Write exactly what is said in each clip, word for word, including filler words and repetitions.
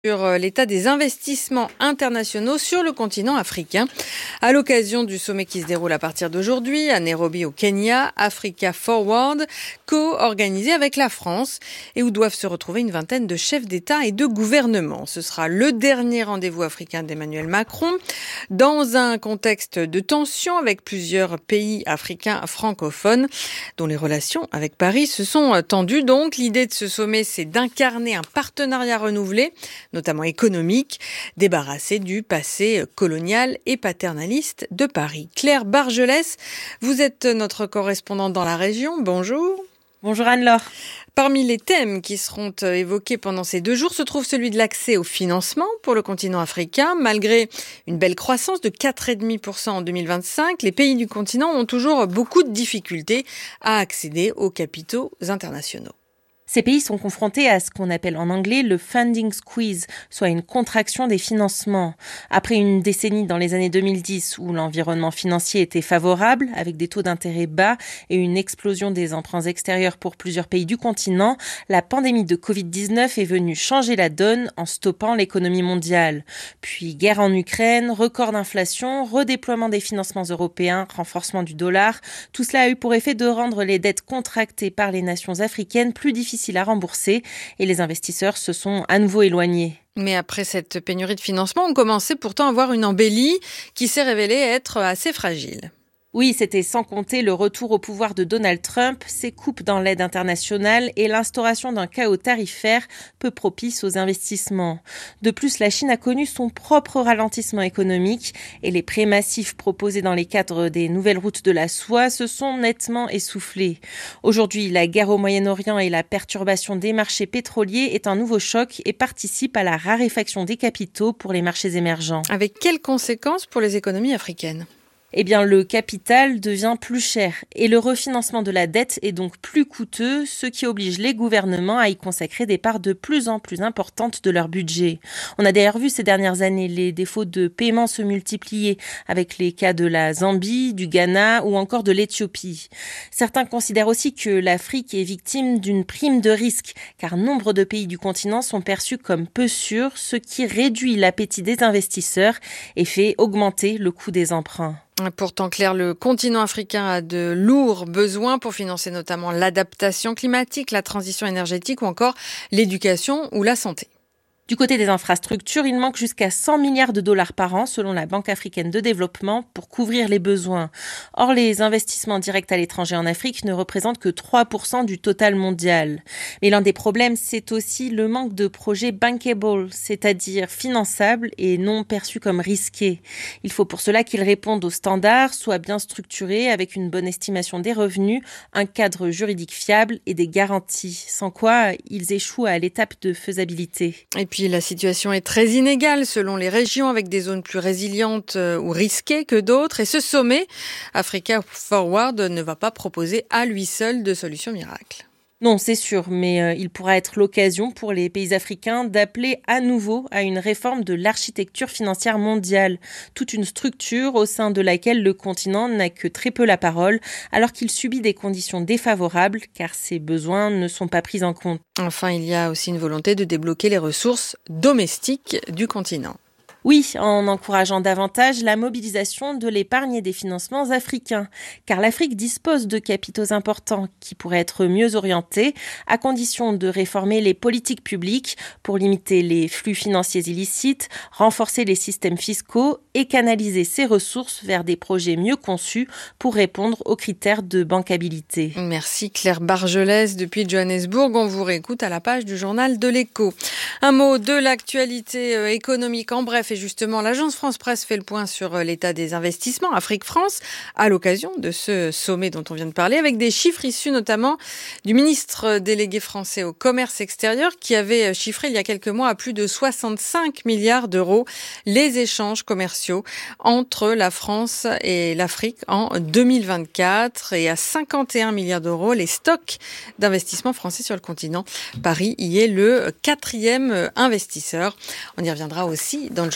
Sur l'état des investissements internationaux sur le continent africain. À l'occasion du sommet qui se déroule à partir d'aujourd'hui à Nairobi au Kenya, Africa Forward, co-organisé avec la France et où doivent se retrouver une vingtaine de chefs d'État et de gouvernement. Ce sera le dernier rendez-vous africain d'Emmanuel Macron dans un contexte de tension avec plusieurs pays africains francophones dont les relations avec Paris se sont tendues. Donc l'idée de ce sommet, c'est d'incarner un partenariat renouvelé, notamment économique, débarrassé du passé colonial et paternaliste de Paris. Claire Bargelès, vous êtes notre correspondante dans la région. Bonjour. Bonjour Anne-Laure. Parmi les thèmes qui seront évoqués pendant ces deux jours se trouve celui de l'accès au financement pour le continent africain. Malgré une belle croissance de quatre virgule cinq pour cent en deux mille vingt-cinq, les pays du continent ont toujours beaucoup de difficultés à accéder aux capitaux internationaux. Ces pays sont confrontés à ce qu'on appelle en anglais le funding squeeze, soit une contraction des financements. Après une décennie dans les années deux mille dix où l'environnement financier était favorable, avec des taux d'intérêt bas et une explosion des emprunts extérieurs pour plusieurs pays du continent, la pandémie de covid dix-neuf est venue changer la donne en stoppant l'économie mondiale. Puis guerre en Ukraine, record d'inflation, redéploiement des financements européens, renforcement du dollar, tout cela a eu pour effet de rendre les dettes contractées par les nations africaines plus difficiles à rembourser et les investisseurs se sont à nouveau éloignés. Mais après cette pénurie de financement, on commençait pourtant à voir une embellie qui s'est révélée être assez fragile. Oui, c'était sans compter le retour au pouvoir de Donald Trump, ses coupes dans l'aide internationale et l'instauration d'un chaos tarifaire peu propice aux investissements. De plus, la Chine a connu son propre ralentissement économique et les prêts massifs proposés dans les cadres des nouvelles routes de la soie se sont nettement essoufflés. Aujourd'hui, la guerre au Moyen-Orient et la perturbation des marchés pétroliers est un nouveau choc et participe à la raréfaction des capitaux pour les marchés émergents. Avec quelles conséquences pour les économies africaines ? Eh bien, le capital devient plus cher et le refinancement de la dette est donc plus coûteux, ce qui oblige les gouvernements à y consacrer des parts de plus en plus importantes de leur budget. On a d'ailleurs vu ces dernières années les défauts de paiement se multiplier avec les cas de la Zambie, du Ghana ou encore de l'Éthiopie. Certains considèrent aussi que l'Afrique est victime d'une prime de risque, car nombre de pays du continent sont perçus comme peu sûrs, ce qui réduit l'appétit des investisseurs et fait augmenter le coût des emprunts. Pourtant, Claire, le continent africain a de lourds besoins pour financer notamment l'adaptation climatique, la transition énergétique ou encore l'éducation ou la santé. Du côté des infrastructures, il manque jusqu'à cent milliards de dollars par an selon la Banque africaine de développement pour couvrir les besoins. Or, les investissements directs à l'étranger en Afrique ne représentent que trois pour cent du total mondial. Mais l'un des problèmes, c'est aussi le manque de projets bankable, c'est-à-dire finançables et non perçus comme risqués. Il faut pour cela qu'ils répondent aux standards, soient bien structurés avec une bonne estimation des revenus, un cadre juridique fiable et des garanties, sans quoi ils échouent à l'étape de faisabilité. Et puis la situation est très inégale selon les régions, avec des zones plus résilientes ou risquées que d'autres. Et ce sommet, Africa Forward, ne va pas proposer à lui seul de solution miracle. Non, c'est sûr, mais euh, il pourra être l'occasion pour les pays africains d'appeler à nouveau à une réforme de l'architecture financière mondiale. Toute une structure au sein de laquelle le continent n'a que très peu la parole, alors qu'il subit des conditions défavorables, car ses besoins ne sont pas pris en compte. Enfin, il y a aussi une volonté de débloquer les ressources domestiques du continent. Oui, en encourageant davantage la mobilisation de l'épargne et des financements africains, car l'Afrique dispose de capitaux importants qui pourraient être mieux orientés, à condition de réformer les politiques publiques pour limiter les flux financiers illicites, renforcer les systèmes fiscaux et canaliser ces ressources vers des projets mieux conçus pour répondre aux critères de bancabilité. Merci Claire Bargelès depuis Johannesburg. On vous réécoute à la page du journal de l'Écho. Un mot de l'actualité économique en bref. Et justement, l'agence France Presse fait le point sur l'état des investissements Afrique-France à l'occasion de ce sommet dont on vient de parler, avec des chiffres issus notamment du ministre délégué français au commerce extérieur qui avait chiffré il y a quelques mois à plus de soixante-cinq milliards d'euros les échanges commerciaux entre la France et l'Afrique en deux mille vingt-quatre et à cinquante et un milliards d'euros les stocks d'investissement français sur le continent. Paris y est le quatrième investisseur. On y reviendra aussi dans le journal.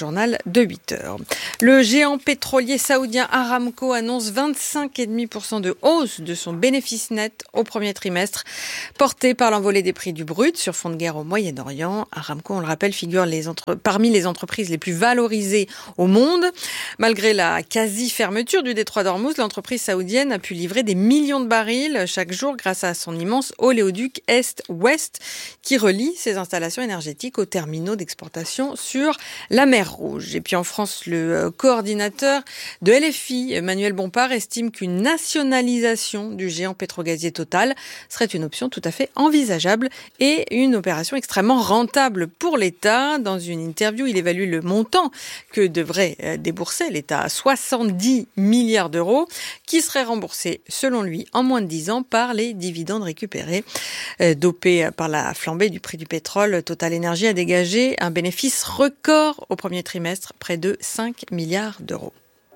journal de huit heures. Le géant pétrolier saoudien Aramco annonce vingt-cinq virgule cinq pour cent de hausse de son bénéfice net au premier trimestre, porté par l'envolée des prix du brut sur fond de guerre au Moyen-Orient. Aramco, on le rappelle, figure les entre... parmi les entreprises les plus valorisées au monde. Malgré la quasi-fermeture du détroit d'Ormuz, l'entreprise saoudienne a pu livrer des millions de barils chaque jour grâce à son immense oléoduc Est-Ouest qui relie ses installations énergétiques aux terminaux d'exportation sur la mer Rouge. Et puis en France, le coordinateur de L F I, Emmanuel Bompard, estime qu'une nationalisation du géant pétrogazier Total serait une option tout à fait envisageable et une opération extrêmement rentable pour l'État. Dans une interview, il évalue le montant que devrait débourser l'État à soixante-dix milliards d'euros, qui seraient remboursés, selon lui, en moins de dix ans par les dividendes récupérés. Dopé par la flambée du prix du pétrole, Total Energy a dégagé un bénéfice record au premier trimestre, près de cinq milliards d'euros.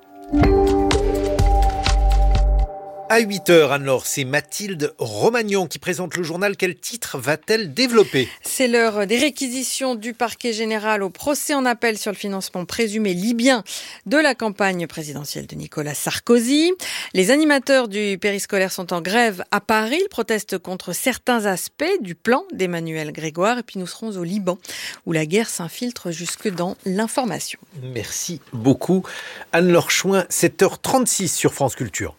À huit heures, Anne-Laure, c'est Mathilde Romagnon qui présente le journal. Quel titre va-t-elle développer ? C'est l'heure des réquisitions du parquet général au procès en appel sur le financement présumé libyen de la campagne présidentielle de Nicolas Sarkozy. Les animateurs du périscolaire sont en grève à Paris. Ils protestent contre certains aspects du plan d'Emmanuel Grégoire. Et puis nous serons au Liban, où la guerre s'infiltre jusque dans l'information. Merci beaucoup. Anne-Laure Chouin, sept heures trente-six sur France Culture.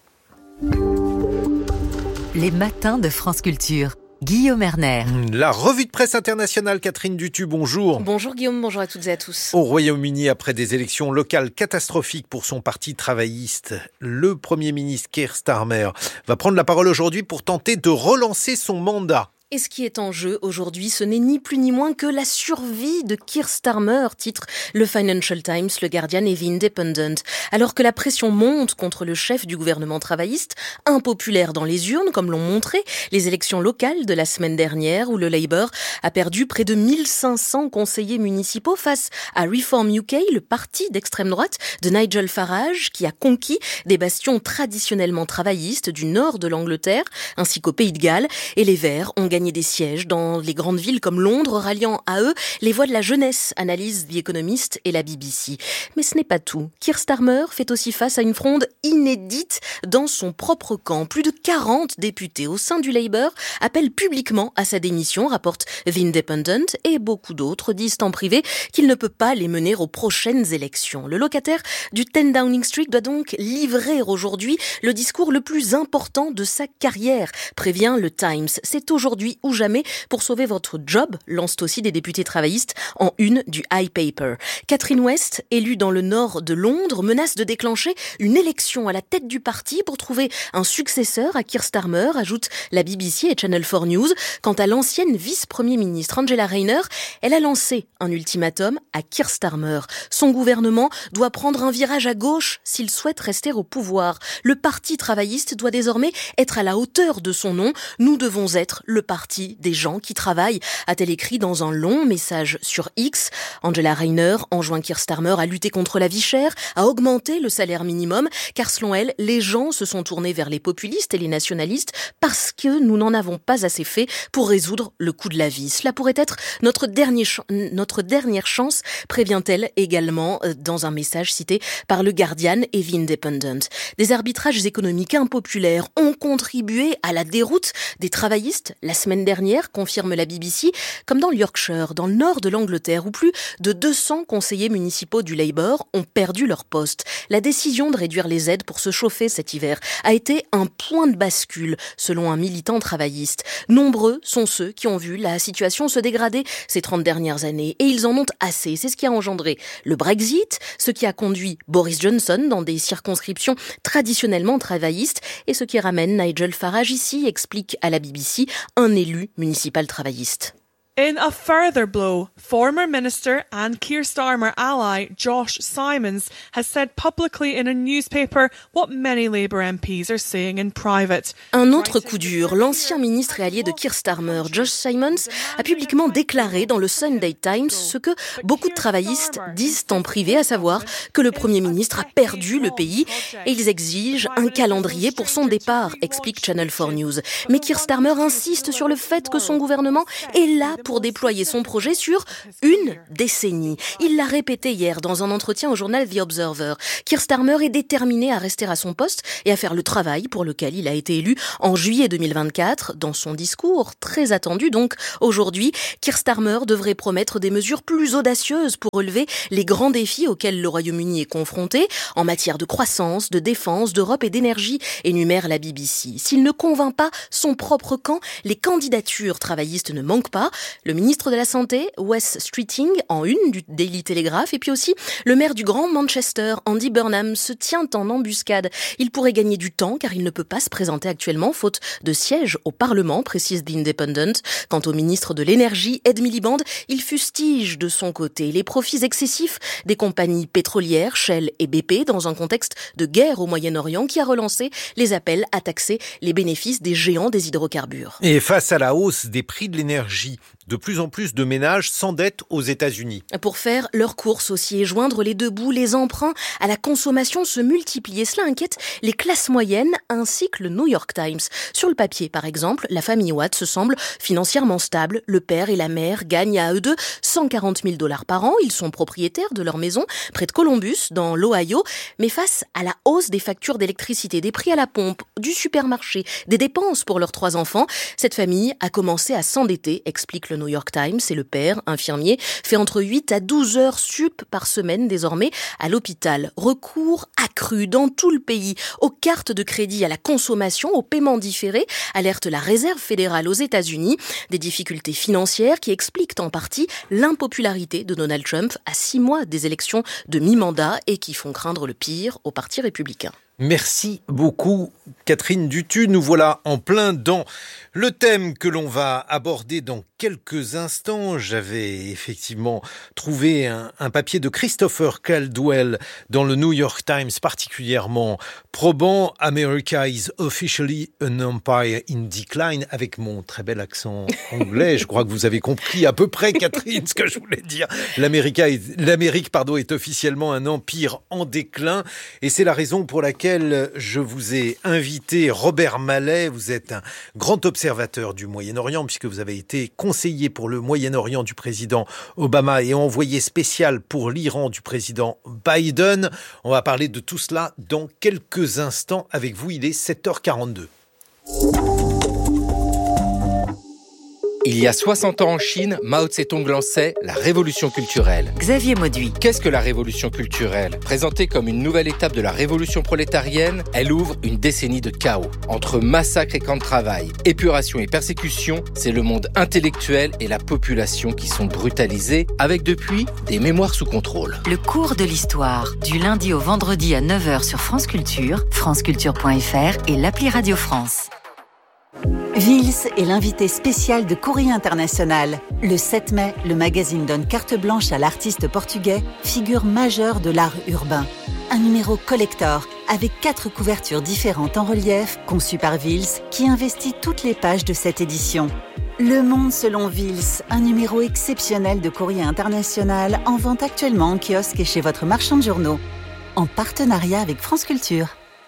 Les matins de France Culture. Guillaume Erner. La revue de presse internationale, Catherine Dutu, bonjour. Bonjour Guillaume, bonjour à toutes et à tous. Au Royaume-Uni, après des élections locales catastrophiques pour son parti travailliste, le Premier ministre Keir Starmer va prendre la parole aujourd'hui pour tenter de relancer son mandat. Et ce qui est en jeu aujourd'hui, ce n'est ni plus ni moins que la survie de Keir Starmer, titre le Financial Times, le Guardian et The Independent. Alors que la pression monte contre le chef du gouvernement travailliste, impopulaire dans les urnes, comme l'ont montré les élections locales de la semaine dernière, où le Labour a perdu près de mille cinq cents conseillers municipaux face à Reform U K, le parti d'extrême droite de Nigel Farage, qui a conquis des bastions traditionnellement travaillistes du nord de l'Angleterre, ainsi qu'au Pays de Galles, et les Verts ont gagné des sièges dans les grandes villes comme Londres, ralliant à eux les voix de la jeunesse, analyse The Economist et la B B C. Mais ce n'est pas tout. Keir Starmer fait aussi face à une fronde inédite dans son propre camp. Plus de quarante députés au sein du Labour appellent publiquement à sa démission, rapporte The Independent, et beaucoup d'autres disent en privé qu'il ne peut pas les mener aux prochaines élections. Le locataire du dix Downing Street doit donc livrer aujourd'hui le discours le plus important de sa carrière, prévient le Times. C'est aujourd'hui ou jamais pour sauver votre job, lancent aussi des députés travaillistes en une du High Paper. Catherine West, élue dans le nord de Londres, menace de déclencher une élection à la tête du parti pour trouver un successeur à Keir Starmer, ajoute la B B C et Channel four News. Quant à l'ancienne vice-premier ministre Angela Rayner, elle a lancé un ultimatum à Keir Starmer. Son gouvernement doit prendre un virage à gauche s'il souhaite rester au pouvoir. Le parti travailliste doit désormais être à la hauteur de son nom. Nous devons être le parti des gens qui travaillent, a-t-elle écrit dans un long message sur X. Angela Rayner enjoint Keir Starmer à lutter contre la vie chère, à augmenter le salaire minimum, car selon elle, les gens se sont tournés vers les populistes et les nationalistes parce que nous n'en avons pas assez fait pour résoudre le coût de la vie. Cela pourrait être notre, dernier ch- notre dernière chance, prévient-elle également dans un message cité par le Guardian et The Independent. Des arbitrages économiques impopulaires ont contribué à la déroute des travaillistes la semaine dernière, confirme la B B C, comme dans le Yorkshire, dans le nord de l'Angleterre, où plus de deux cents conseillers municipaux du Labour ont perdu leur poste. La décision de réduire les aides pour se chauffer cet hiver a été un point de bascule, selon un militant travailliste. Nombreux sont ceux qui ont vu la situation se dégrader ces trente dernières années, et ils en ont assez. C'est ce qui a engendré le Brexit, ce qui a conduit Boris Johnson dans des circonscriptions traditionnellement travaillistes, et ce qui ramène Nigel Farage ici, explique à la B B C un élu municipal travailliste. In a further blow, former minister and Keir Starmer ally Josh Simons has said publicly in a newspaper what many Labour M Ps are saying in private. Un autre coup dur, l'ancien ministre et allié de Keir Starmer, Josh Simons, a publiquement déclaré dans le Sunday Times ce que beaucoup de travaillistes disent en privé, à savoir que le Premier ministre a perdu le pays et ils exigent un calendrier pour son départ, explique Channel four News. Mais Keir Starmer insiste sur le fait que son gouvernement est là pour pour déployer son projet sur une décennie. Il l'a répété hier dans un entretien au journal The Observer. Keir Starmer est déterminé à rester à son poste et à faire le travail pour lequel il a été élu en juillet deux mille vingt-quatre. Dans son discours, très attendu donc aujourd'hui, Keir Starmer devrait promettre des mesures plus audacieuses pour relever les grands défis auxquels le Royaume-Uni est confronté en matière de croissance, de défense, d'Europe et d'énergie, énumère la B B C. S'il ne convainc pas son propre camp, les candidatures travaillistes ne manquent pas. Le ministre de la Santé, Wes Streeting, en une du Daily Telegraph, et puis aussi le maire du Grand Manchester, Andy Burnham, se tient en embuscade. Il pourrait gagner du temps car il ne peut pas se présenter actuellement, faute de siège au Parlement, précise The Independent. Quant au ministre de l'Énergie, Ed Miliband, il fustige de son côté les profits excessifs des compagnies pétrolières, Shell et B P, dans un contexte de guerre au Moyen-Orient qui a relancé les appels à taxer les bénéfices des géants des hydrocarbures. Et face à la hausse des prix de l'énergie, de plus en plus de ménages s'endettent aux États-Unis. Pour faire leurs courses aussi et joindre les deux bouts, les emprunts à la consommation se multiplient. Et cela inquiète les classes moyennes ainsi que le New York Times. Sur le papier, par exemple, la famille Watt se semble financièrement stable. Le père et la mère gagnent à eux deux cent quarante mille dollars par an. Ils sont propriétaires de leur maison près de Columbus, dans l'Ohio. Mais face à la hausse des factures d'électricité, des prix à la pompe, du supermarché, des dépenses pour leurs trois enfants, cette famille a commencé à s'endetter, explique le New York Times. Et le père, infirmier, fait entre huit à douze heures sup par semaine désormais à l'hôpital. Recours accru dans tout le pays aux cartes de crédit à la consommation, aux paiements différés, alerte la Réserve fédérale aux États-Unis. Des difficultés financières qui expliquent en partie l'impopularité de Donald Trump à six mois des élections de mi-mandat et qui font craindre le pire au Parti républicain. Merci beaucoup Catherine Dutu. Nous voilà en plein dans le thème que l'on va aborder dans quelques instants. J'avais effectivement trouvé un, un papier de Christopher Caldwell dans le New York Times particulièrement probant. America is officially an empire in decline, avec mon très bel accent anglais. Je crois que vous avez compris à peu près, Catherine, ce que je voulais dire. L'Amérique, l'Amérique pardon, est officiellement un empire en déclin et c'est la raison pour laquelle je vous ai invité, Robert Mallet. Vous êtes un grand observateur du Moyen-Orient puisque vous avez été conseiller pour le Moyen-Orient du président Obama et envoyé spécial pour l'Iran du président Biden. On va parler de tout cela dans quelques instants avec vous. Il est sept heures quarante-deux. Il y a soixante ans en Chine, Mao Tse-tung lançait la révolution culturelle. Xavier Mauduit. Qu'est-ce que la révolution culturelle ? Présentée comme une nouvelle étape de la révolution prolétarienne, elle ouvre une décennie de chaos. Entre massacres et camps de travail, épuration et persécution, c'est le monde intellectuel et la population qui sont brutalisés, avec depuis des mémoires sous contrôle. Le cours de l'histoire, du lundi au vendredi à neuf heures sur France Culture, franceculture point f r et l'appli Radio France. Vils est l'invité spécial de Courrier International. Le sept mai, le magazine donne carte blanche à l'artiste portugais, figure majeure de l'art urbain. Un numéro collector, avec quatre couvertures différentes en relief, conçues par Vils, qui investit toutes les pages de cette édition. Le Monde selon Vils, un numéro exceptionnel de Courrier International, en vente actuellement en kiosque et chez votre marchand de journaux. En partenariat avec France Culture.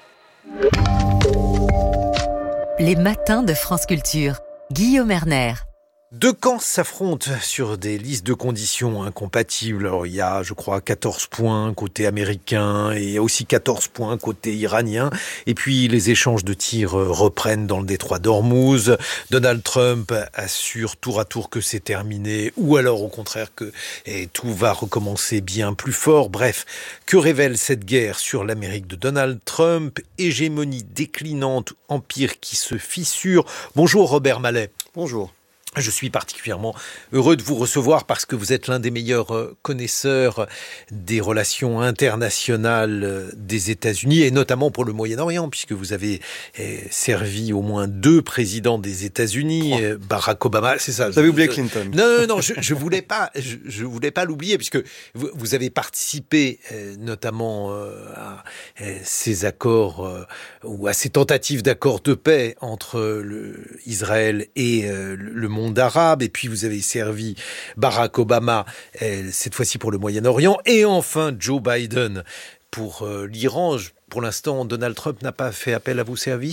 Les matins de France Culture. Guillaume Erner. Deux camps s'affrontent sur des listes de conditions incompatibles. Alors, il y a, je crois, quatorze points côté américain et aussi quatorze points côté iranien. Et puis, les échanges de tirs reprennent dans le détroit d'Ormuz. Donald Trump assure tour à tour que c'est terminé ou alors, au contraire, que eh, tout va recommencer bien plus fort. Bref, que révèle cette guerre sur l'Amérique de Donald Trump ? Hégémonie déclinante, empire qui se fissure. Bonjour Robert Mallet. Bonjour. Je suis particulièrement heureux de vous recevoir parce que vous êtes l'un des meilleurs connaisseurs des relations internationales des États-Unis et notamment pour le Moyen-Orient puisque vous avez servi au moins deux présidents des États-Unis, Trois. Barack Obama, c'est ça. Vous avez oublié Clinton. Non, non, non, je, je voulais pas, je, je voulais pas l'oublier puisque vous, vous avez participé euh, notamment euh, à euh, ces accords euh, ou à ces tentatives d'accords de paix entre le, Israël et euh, le monde arabe, et puis vous avez servi Barack Obama, euh, cette fois-ci pour le Moyen-Orient, et enfin Joe Biden pour euh, l'Iran. Pour l'instant, Donald Trump n'a pas fait appel à vos services ?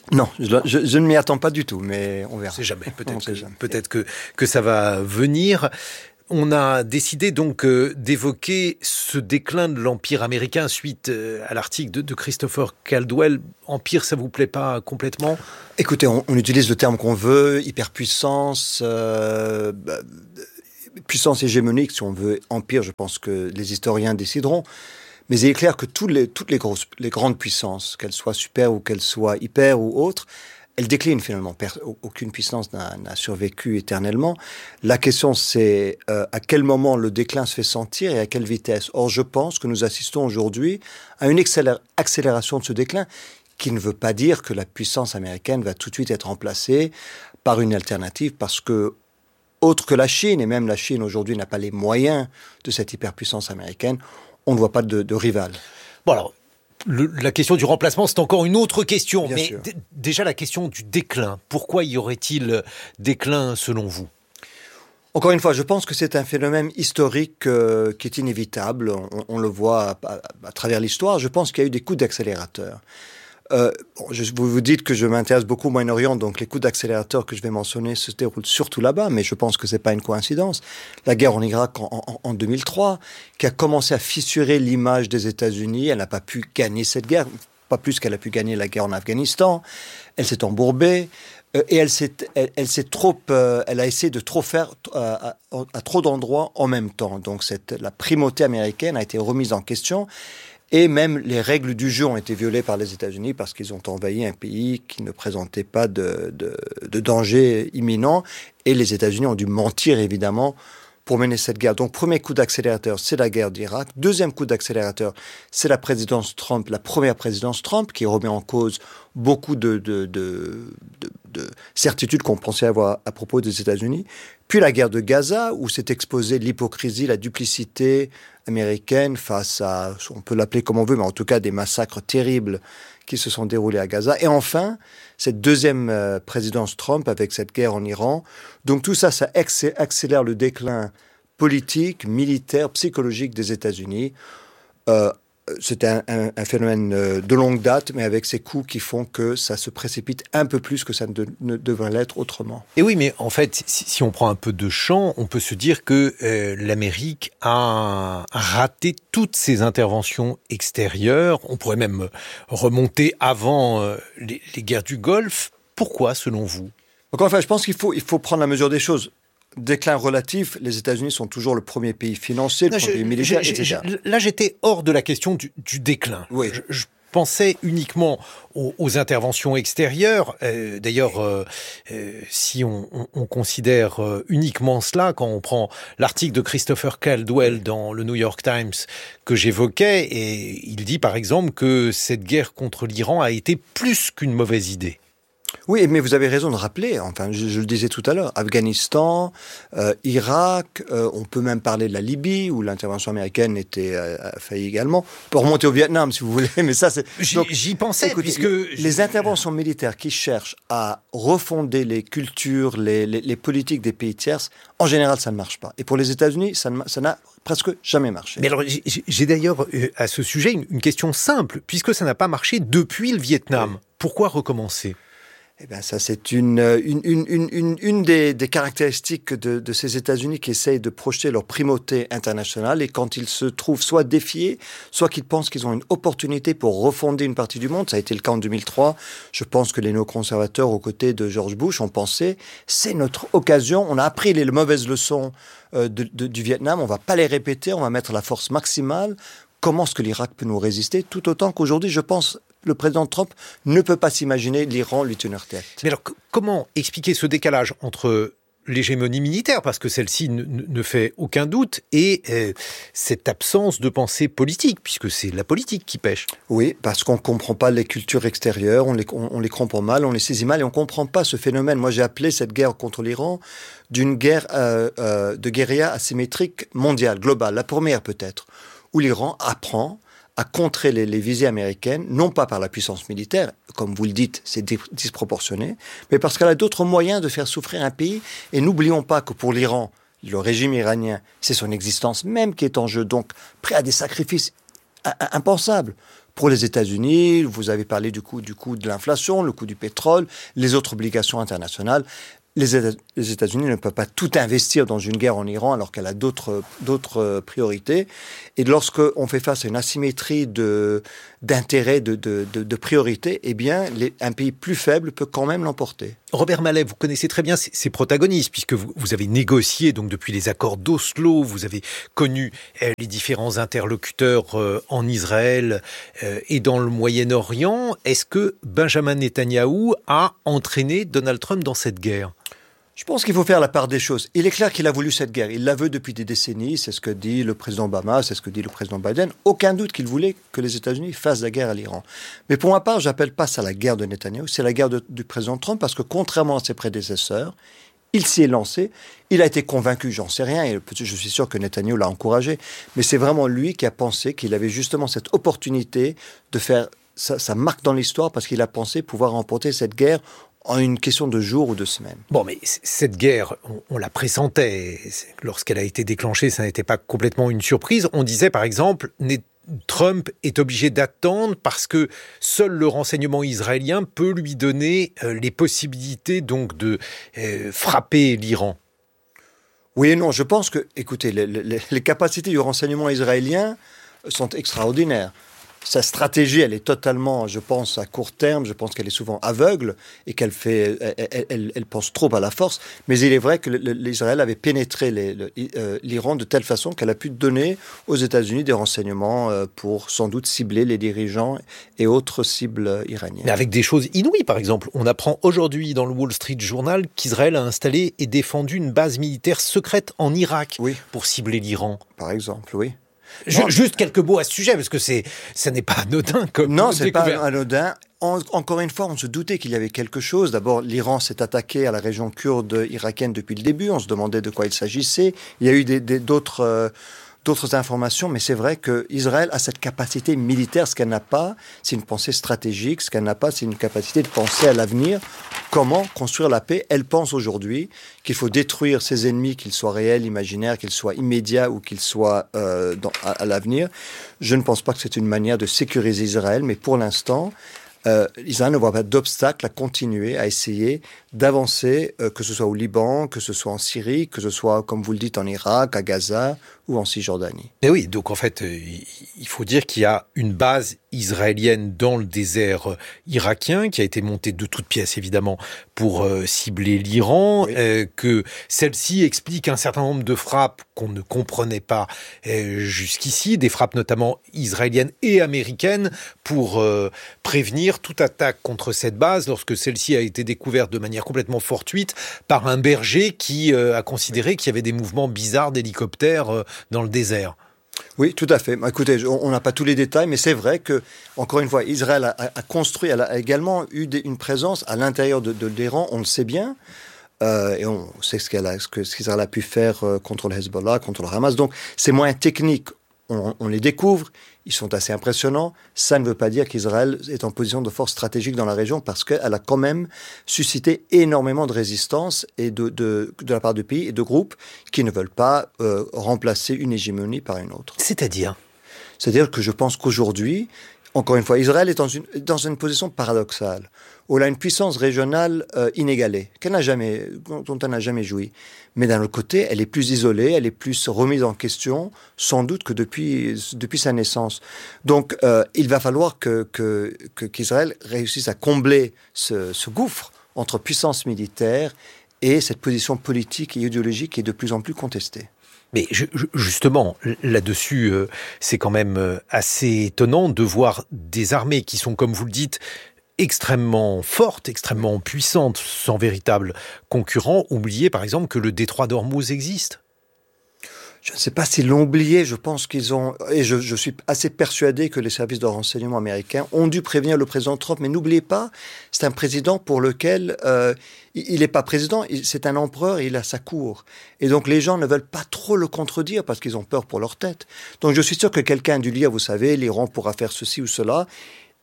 Non, je, je, je ne m'y attends pas du tout, mais on verra. On sait jamais, peut-être, sait que, jamais. peut-être que, que ça va venir. On a décidé donc euh, d'évoquer ce déclin de l'Empire américain suite euh, à l'article de, de Christopher Caldwell. Empire, ça vous plaît pas complètement ? Écoutez, on, on utilise le terme qu'on veut, hyperpuissance, euh, bah, puissance hégémonique, si on veut, empire, je pense que les historiens décideront. Mais il est clair que toutes les, toutes les, grosses, les grandes puissances, qu'elles soient super ou qu'elles soient hyper ou autres, elles déclinent finalement. Aucune puissance n'a, n'a survécu éternellement. La question, c'est euh, à quel moment le déclin se fait sentir et à quelle vitesse. Or, je pense que nous assistons aujourd'hui à une accélér- accélération de ce déclin qui ne veut pas dire que la puissance américaine va tout de suite être remplacée par une alternative, parce que autre que la Chine, et même la Chine aujourd'hui n'a pas les moyens de cette hyperpuissance américaine, on ne voit pas de, de rival. Bon alors, le, la question du remplacement, c'est encore une autre question. Bien mais sûr. d- déjà la question du déclin. Pourquoi y aurait-il déclin selon vous ? Encore une fois, je pense que c'est un phénomène historique euh, qui est inévitable. On, on le voit à, à, à travers l'histoire. Je pense qu'il y a eu des coups d'accélérateur. Euh, bon, je, vous vous dites que je m'intéresse beaucoup au Moyen-Orient, donc les coups d'accélérateur que je vais mentionner se déroulent surtout là-bas, mais je pense que c'est pas une coïncidence. La guerre en Irak en, en, en deux mille trois, qui a commencé à fissurer l'image des États-Unis, elle n'a pas pu gagner cette guerre, pas plus qu'elle a pu gagner la guerre en Afghanistan. Elle s'est embourbée euh, et elle s'est, elle, elle s'est trop, euh, elle a essayé de trop faire euh, à, à trop d'endroits en même temps. Donc cette, la primauté américaine a été remise en question. Et même les règles du jeu ont été violées par les États-Unis parce qu'ils ont envahi un pays qui ne présentait pas de, de, de danger imminent. Et les États-Unis ont dû mentir, évidemment, pour mener cette guerre. Donc, premier coup d'accélérateur, c'est la guerre d'Irak. Deuxième coup d'accélérateur, c'est la présidence Trump, la première présidence Trump, qui remet en cause beaucoup de, de, de, de, de certitudes qu'on pensait avoir à propos des États-Unis. Puis la guerre de Gaza, où s'est exposée l'hypocrisie, la duplicité américaine face à, on peut l'appeler comme on veut, mais en tout cas des massacres terribles qui se sont déroulés à Gaza. Et enfin, cette deuxième euh, présidence Trump avec cette guerre en Iran. Donc tout ça, ça accélère le déclin politique, militaire, psychologique des États-Unis. Euh, c'est un, un, un phénomène de longue date, mais avec ces coups qui font que ça se précipite un peu plus que ça ne, de, ne devrait l'être autrement. Et oui, mais en fait, si, si on prend un peu de champ, on peut se dire que euh, l'Amérique a raté toutes ses interventions extérieures. On pourrait même remonter avant euh, les, les guerres du Golfe. Pourquoi, selon vous ? Donc enfin, je pense qu'il faut, il faut prendre la mesure des choses. Déclin relatif, les États-Unis sont toujours le premier pays financier, le non, premier je, pays militaire, je, et cetera. Je, là, j'étais hors de la question du, du déclin. Oui. Je, je pensais uniquement aux, aux interventions extérieures. Euh, d'ailleurs, euh, euh, si on, on, on considère euh, uniquement cela, quand on prend l'article de Christopher Caldwell dans le New York Times que j'évoquais, et il dit par exemple que cette guerre contre l'Iran a été plus qu'une mauvaise idée. Oui, mais vous avez raison de rappeler, enfin, je, je le disais tout à l'heure, Afghanistan, euh, Irak, euh, on peut même parler de la Libye, où l'intervention américaine était euh, a failli également. On peut remonter au Vietnam, si vous voulez, mais ça, c'est... J'y, Donc, j'y pensais, écoutez, puisque... Les, les interventions militaires qui cherchent à refonder les cultures, les, les, les politiques des pays tiers, en général, ça ne marche pas. Et pour les États-Unis, ça, ne, ça n'a presque jamais marché. Mais alors, j'ai, j'ai d'ailleurs, euh, à ce sujet, une, une question simple, puisque ça n'a pas marché depuis le Vietnam. Oui. Pourquoi recommencer ? Eh bien, ça, c'est une, une, une, une, une des, des caractéristiques de, de ces États-Unis qui essayent de projeter leur primauté internationale, et quand ils se trouvent soit défiés, soit qu'ils pensent qu'ils ont une opportunité pour refonder une partie du monde. Ça a été le cas en deux mille trois. Je pense que les néoconservateurs aux côtés de George Bush ont pensé, c'est notre occasion, on a appris les mauvaises leçons euh, de, de, du Vietnam, on va pas les répéter, on va mettre la force maximale. Comment est-ce que l'Irak peut nous résister ? Tout autant qu'aujourd'hui, je pense, le président Trump ne peut pas s'imaginer l'Iran lui tenir tête. Mais alors, c- comment expliquer ce décalage entre l'hégémonie militaire, parce que celle-ci ne, ne fait aucun doute, et euh, cette absence de pensée politique, puisque c'est la politique qui pêche ? Oui, parce qu'on ne comprend pas les cultures extérieures, on les, on, on les comprend mal, on les saisit mal, et on ne comprend pas ce phénomène. Moi, j'ai appelé cette guerre contre l'Iran d'une guerre euh, euh, de guérilla asymétrique mondiale, globale, la première peut-être, où l'Iran apprend à contrer les, les visées américaines, non pas par la puissance militaire, comme vous le dites, c'est dé- disproportionné, mais parce qu'elle a d'autres moyens de faire souffrir un pays. Et n'oublions pas que pour l'Iran, le régime iranien, c'est son existence même qui est en jeu, donc prêt à des sacrifices impensables. Pour les États-Unis, vous avez parlé du coût, du coût de l'inflation, le coût du pétrole, les autres obligations internationales. Les, Éta- les États-Unis ne peuvent pas tout investir dans une guerre en Iran alors qu'elle a d'autres, d'autres priorités. Et lorsqu'on fait face à une asymétrie de, d'intérêts, de, de, de, de priorités, eh bien, les, un pays plus faible peut quand même l'emporter. Robert Mallet, vous connaissez très bien ces, ces protagonistes, puisque vous, vous avez négocié donc depuis les accords d'Oslo, vous avez connu euh, les différents interlocuteurs euh, en Israël euh, et dans le Moyen-Orient. Est-ce que Benjamin Netanyahou a entraîné Donald Trump dans cette guerre ? Je pense qu'il faut faire la part des choses. Il est clair qu'il a voulu cette guerre. Il la veut depuis des décennies. C'est ce que dit le président Obama, c'est ce que dit le président Biden. Aucun doute qu'il voulait que les États-Unis fassent la guerre à l'Iran. Mais pour ma part, j'appelle pas ça la guerre de Netanyahou, c'est la guerre de, du président Trump, parce que contrairement à ses prédécesseurs, il s'y est lancé. Il a été convaincu, j'en sais rien, et je suis sûr que Netanyahou l'a encouragé. Mais c'est vraiment lui qui a pensé qu'il avait justement cette opportunité de faire sa, sa marque dans l'histoire, parce qu'il a pensé pouvoir remporter cette guerre en une question de jours ou de semaines. Bon, mais cette guerre, on, on la pressentait. Lorsqu'elle a été déclenchée, ça n'était pas complètement une surprise. On disait, par exemple, Trump est obligé d'attendre parce que seul le renseignement israélien peut lui donner euh, les possibilités donc de euh, frapper l'Iran. Oui et non, je pense que, écoutez, les, les, les capacités du renseignement israélien sont extraordinaires. Sa stratégie, elle est totalement, je pense, à court terme. Je pense qu'elle est souvent aveugle et qu'elle fait, elle, elle, elle pense trop à la force. Mais il est vrai que l'Israël avait pénétré les, le, euh, l'Iran de telle façon qu'elle a pu donner aux États-Unis des renseignements euh, pour sans doute cibler les dirigeants et autres cibles iraniennes. Mais avec des choses inouïes, par exemple. On apprend aujourd'hui dans le Wall Street Journal qu'Israël a installé et défendu une base militaire secrète en Irak oui. pour cibler l'Iran. Par exemple, oui. Non, Juste quelques mots à ce sujet, parce que c'est, ça n'est pas anodin comme Non, c'est découverte. pas anodin. En, encore une fois, on se doutait qu'il y avait quelque chose. D'abord, l'Iran s'est attaqué à la région kurde irakienne depuis le début. On se demandait de quoi il s'agissait. Il y a eu des, des, d'autres, euh, d'autres informations, mais c'est vrai qu'Israël a cette capacité militaire. Ce qu'elle n'a pas, c'est une pensée stratégique. Ce qu'elle n'a pas, c'est une capacité de penser à l'avenir. Comment construire la paix ? Elle pense aujourd'hui qu'il faut détruire ses ennemis, qu'ils soient réels, imaginaires, qu'ils soient immédiats ou qu'ils soient euh, dans, à, à l'avenir. Je ne pense pas que c'est une manière de sécuriser Israël, mais pour l'instant, euh, Israël ne voit pas d'obstacle à continuer, à essayer d'avancer, euh, que ce soit au Liban, que ce soit en Syrie, que ce soit, comme vous le dites, en Irak, à Gaza ou en Cisjordanie. Mais oui, donc en fait, euh, il faut dire qu'il y a une base israélienne dans le désert euh, irakien, qui a été montée de toutes pièces, évidemment, pour euh, cibler l'Iran, oui. euh, que celle-ci explique un certain nombre de frappes qu'on ne comprenait pas euh, jusqu'ici, des frappes notamment israéliennes et américaines, pour euh, prévenir toute attaque contre cette base, lorsque celle-ci a été découverte de manière complètement fortuite par un berger qui euh, a considéré qu'il y avait des mouvements bizarres d'hélicoptères euh, dans le désert. Oui, tout à fait. Écoutez, on n'a pas tous les détails, mais c'est vrai que, encore une fois, Israël a, a construit, elle a également eu des, une présence à l'intérieur de, de l'Iran, on le sait bien, euh, et on sait ce, qu'elle a, ce, que, ce qu'Israël a pu faire euh, contre le Hezbollah, contre le Hamas. Donc, c'est moins technique. On, on les découvre, ils sont assez impressionnants. Ça ne veut pas dire qu'Israël est en position de force stratégique dans la région, parce qu'elle a quand même suscité énormément de résistance et de, de, de la part de pays et de groupes qui ne veulent pas euh, remplacer une hégémonie par une autre. C'est-à-dire ? C'est-à-dire que je pense qu'aujourd'hui, encore une fois, Israël est dans une, dans une position paradoxale, où elle a une puissance régionale euh, inégalée, qu'elle n'a jamais, dont elle n'a jamais joui. Mais d'un autre côté, elle est plus isolée, elle est plus remise en question, sans doute que depuis, depuis sa naissance. Donc, euh, il va falloir que, que, que, qu'Israël réussisse à combler ce, ce gouffre entre puissance militaire et cette position politique et idéologique qui est de plus en plus contestée. Mais justement, là-dessus, euh, c'est quand même assez étonnant de voir des armées qui sont, comme vous le dites, extrêmement fortes, extrêmement puissantes, sans véritable concurrent, oublier par exemple que le détroit d'Ormuz existe. Je ne sais pas s'ils l'ont oublié, je pense qu'ils ont... Et je, je suis assez persuadé que les services de renseignement américains ont dû prévenir le président Trump. Mais n'oubliez pas, c'est un président pour lequel... Euh, il n'est pas président, il, c'est un empereur et il a sa cour. Et donc les gens ne veulent pas trop le contredire parce qu'ils ont peur pour leur tête. Donc je suis sûr que quelqu'un a dû lire, vous savez, l'Iran pourra faire ceci ou cela.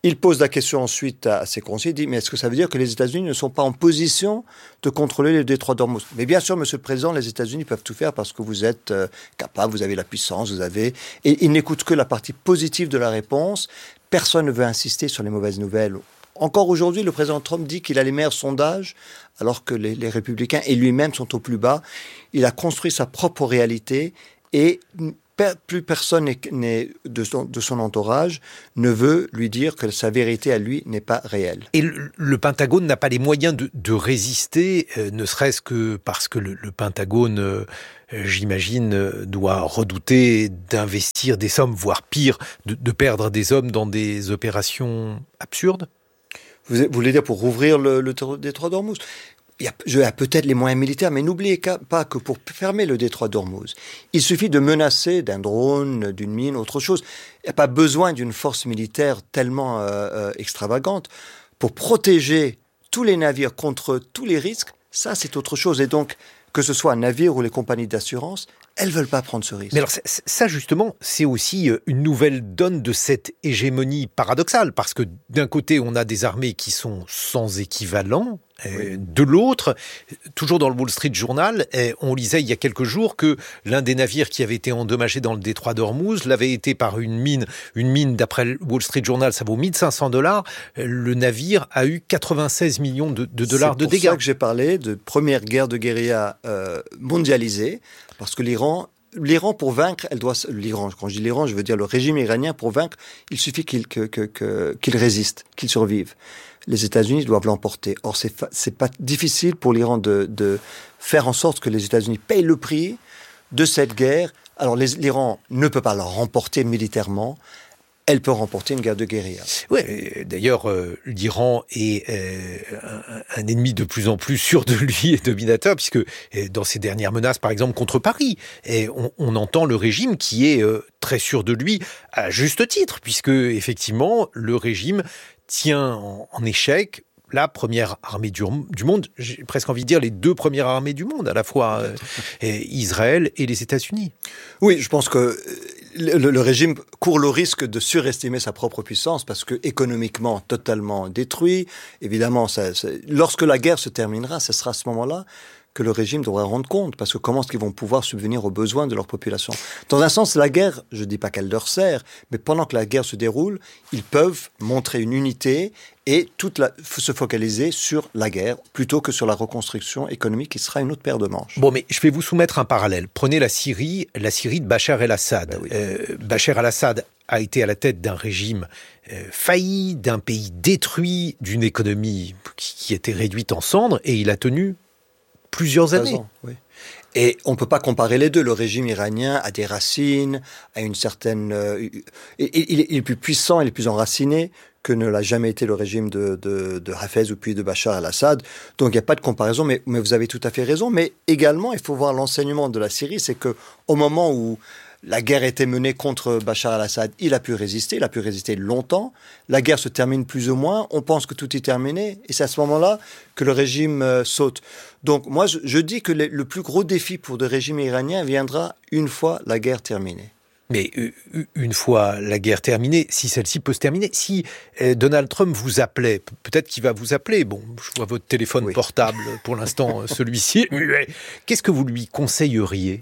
Il pose la question ensuite à ses conseillers, il dit, mais est-ce que ça veut dire que les États-Unis ne sont pas en position de contrôler le détroit d'Ormuz? Mais bien sûr, Monsieur le Président, les États-Unis peuvent tout faire parce que vous êtes euh, capable, vous avez la puissance, vous avez... Et ils n'écoutent que la partie positive de la réponse. Personne ne veut insister sur les mauvaises nouvelles. Encore aujourd'hui, le président Trump dit qu'il a les meilleurs sondages, alors que les, les républicains et lui-même sont au plus bas. Il a construit sa propre réalité et... plus personne n'est, n'est de, son, de son entourage ne veut lui dire que sa vérité à lui n'est pas réelle. Et le, le Pentagone n'a pas les moyens de, de résister, euh, ne serait-ce que parce que le, le Pentagone, euh, j'imagine, euh, doit redouter d'investir des sommes, voire pire, de, de perdre des hommes dans des opérations absurdes. Vous, vous voulez dire pour rouvrir le, le détroit d'Ormuz? Il y a, il y a peut-être les moyens militaires, mais n'oubliez pas que pour fermer le détroit d'Ormuz, il suffit de menacer d'un drone, d'une mine, autre chose. Il n'y a pas besoin d'une force militaire tellement euh, euh, extravagante. Pour protéger tous les navires contre tous les risques, ça c'est autre chose. Et donc, que ce soit un navire ou les compagnies d'assurance, elles ne veulent pas prendre ce risque. Mais alors ça justement, c'est aussi une nouvelle donne de cette hégémonie paradoxale, parce que d'un côté, on a des armées qui sont sans équivalent, oui. De l'autre, toujours dans le Wall Street Journal, on lisait il y a quelques jours que l'un des navires qui avait été endommagé dans le détroit d'Ormuz l'avait été par une mine. Une mine, d'après le Wall Street Journal, ça vaut mille cinq cents dollars. Le navire a eu quatre-vingt-seize millions de, de dollars de dégâts. C'est pour ça que j'ai parlé de première guerre de guérilla euh, mondialisée, parce que l'Iran... L'Iran, pour vaincre, elle doit... L'Iran, quand je dis l'Iran, je veux dire le régime iranien, pour vaincre, il suffit qu'il, que, que, que, qu'il résiste, qu'il survive. Les États-Unis doivent l'emporter. Or, c'est, fa... c'est pas difficile pour l'Iran de, de faire en sorte que les États-Unis payent le prix de cette guerre. Alors, les... l'Iran ne peut pas la remporter militairement. Elle peut remporter une guerre de guérilla. Oui, d'ailleurs, euh, l'Iran est euh, un, un ennemi de plus en plus sûr de lui et dominateur, puisque euh, dans ses dernières menaces, par exemple, contre Paris, et on, on entend le régime qui est euh, très sûr de lui, à juste titre, puisque, effectivement, le régime tient en, en échec la première armée du, du monde, j'ai presque envie de dire les deux premières armées du monde, à la fois euh, et Israël et les États-Unis. Oui, je pense que le, le régime court le risque de surestimer sa propre puissance parce que économiquement totalement détruit. Évidemment, ça, ça, lorsque la guerre se terminera, ce sera à ce moment-là que le régime devrait rendre compte, parce que comment est-ce qu'ils vont pouvoir subvenir aux besoins de leur population? Dans un sens, la guerre, je ne dis pas qu'elle leur sert, mais pendant que la guerre se déroule, ils peuvent montrer une unité et toute la, se focaliser sur la guerre, plutôt que sur la reconstruction économique, qui sera une autre paire de manches. Bon, mais je vais vous soumettre un parallèle. Prenez la Syrie, la Syrie de Bachar el-Assad. Ben oui. euh, Bachar el-Assad a été à la tête d'un régime euh, failli, d'un pays détruit, d'une économie qui, qui était réduite en cendres, et il a tenu plusieurs années. Ans, oui. Et on ne peut pas comparer les deux. Le régime iranien a des racines, a une certaine... Euh, il, il, il est plus puissant, il est plus enraciné que ne l'a jamais été le régime de, de, de Hafez ou puis de Bachar el-Assad. Donc il n'y a pas de comparaison, mais, mais vous avez tout à fait raison. Mais également, il faut voir l'enseignement de la Syrie, c'est qu'au moment où la guerre était menée contre Bachar el-Assad, il a pu résister, il a pu résister longtemps. La guerre se termine plus ou moins, on pense que tout est terminé, et c'est à ce moment-là que le régime euh, saute. Donc moi, je, je dis que le, le plus gros défi pour le régime iranien viendra une fois la guerre terminée. Mais euh, une fois la guerre terminée, si celle-ci peut se terminer, si euh, Donald Trump vous appelait, peut-être qu'il va vous appeler, bon, je vois votre téléphone oui. portable, pour l'instant, celui-ci, qu'est-ce que vous lui conseilleriez ?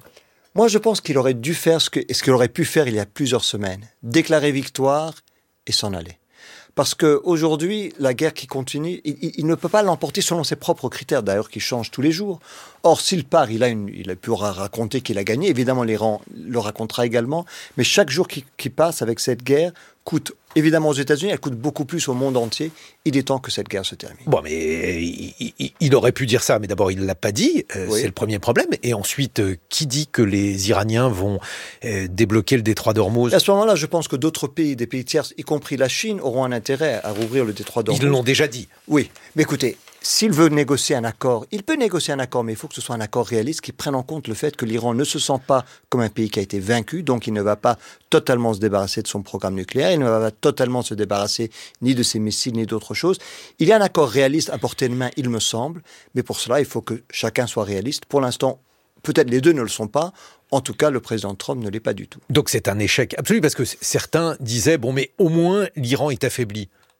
Moi, je pense qu'il aurait dû faire ce, que, ce qu'il aurait pu faire il y a plusieurs semaines. Déclarer victoire et s'en aller. Parce qu'aujourd'hui, la guerre qui continue, il, il, il ne peut pas l'emporter selon ses propres critères, d'ailleurs, qui changent tous les jours. Or, s'il part, il, a une, il pourra raconter qu'il a gagné. Évidemment, l'Iran le racontera également. Mais chaque jour qui, qui passe avec cette guerre coûte, évidemment aux États-Unis, elle coûte beaucoup plus au monde entier. Il est temps que cette guerre se termine. Bon, mais il, il, il aurait pu dire ça, mais d'abord, il ne l'a pas dit. Euh, oui. C'est le premier problème. Et ensuite, euh, qui dit que les Iraniens vont euh, débloquer le détroit d'Ormuz ? À ce moment-là, je pense que d'autres pays, des pays tiers, y compris la Chine, auront un intérêt à rouvrir le détroit d'Ormuz. Ils l'ont déjà dit. Oui, mais écoutez, s'il veut négocier un accord, il peut négocier un accord, mais il faut que ce soit un accord réaliste qui prenne en compte le fait que l'Iran ne se sent pas comme un pays qui a été vaincu, donc il ne va pas totalement se débarrasser de son programme nucléaire, il ne va pas totalement se débarrasser ni de ses missiles, ni d'autres choses. Il y a un accord réaliste à portée de main, il me semble, mais pour cela, il faut que chacun soit réaliste. Pour l'instant, peut-être les deux ne le sont pas. En tout cas, le président Trump ne l'est pas du tout. Donc c'est un échec absolu, parce que certains disaient, bon, mais au moins, l'Iran est affaibli.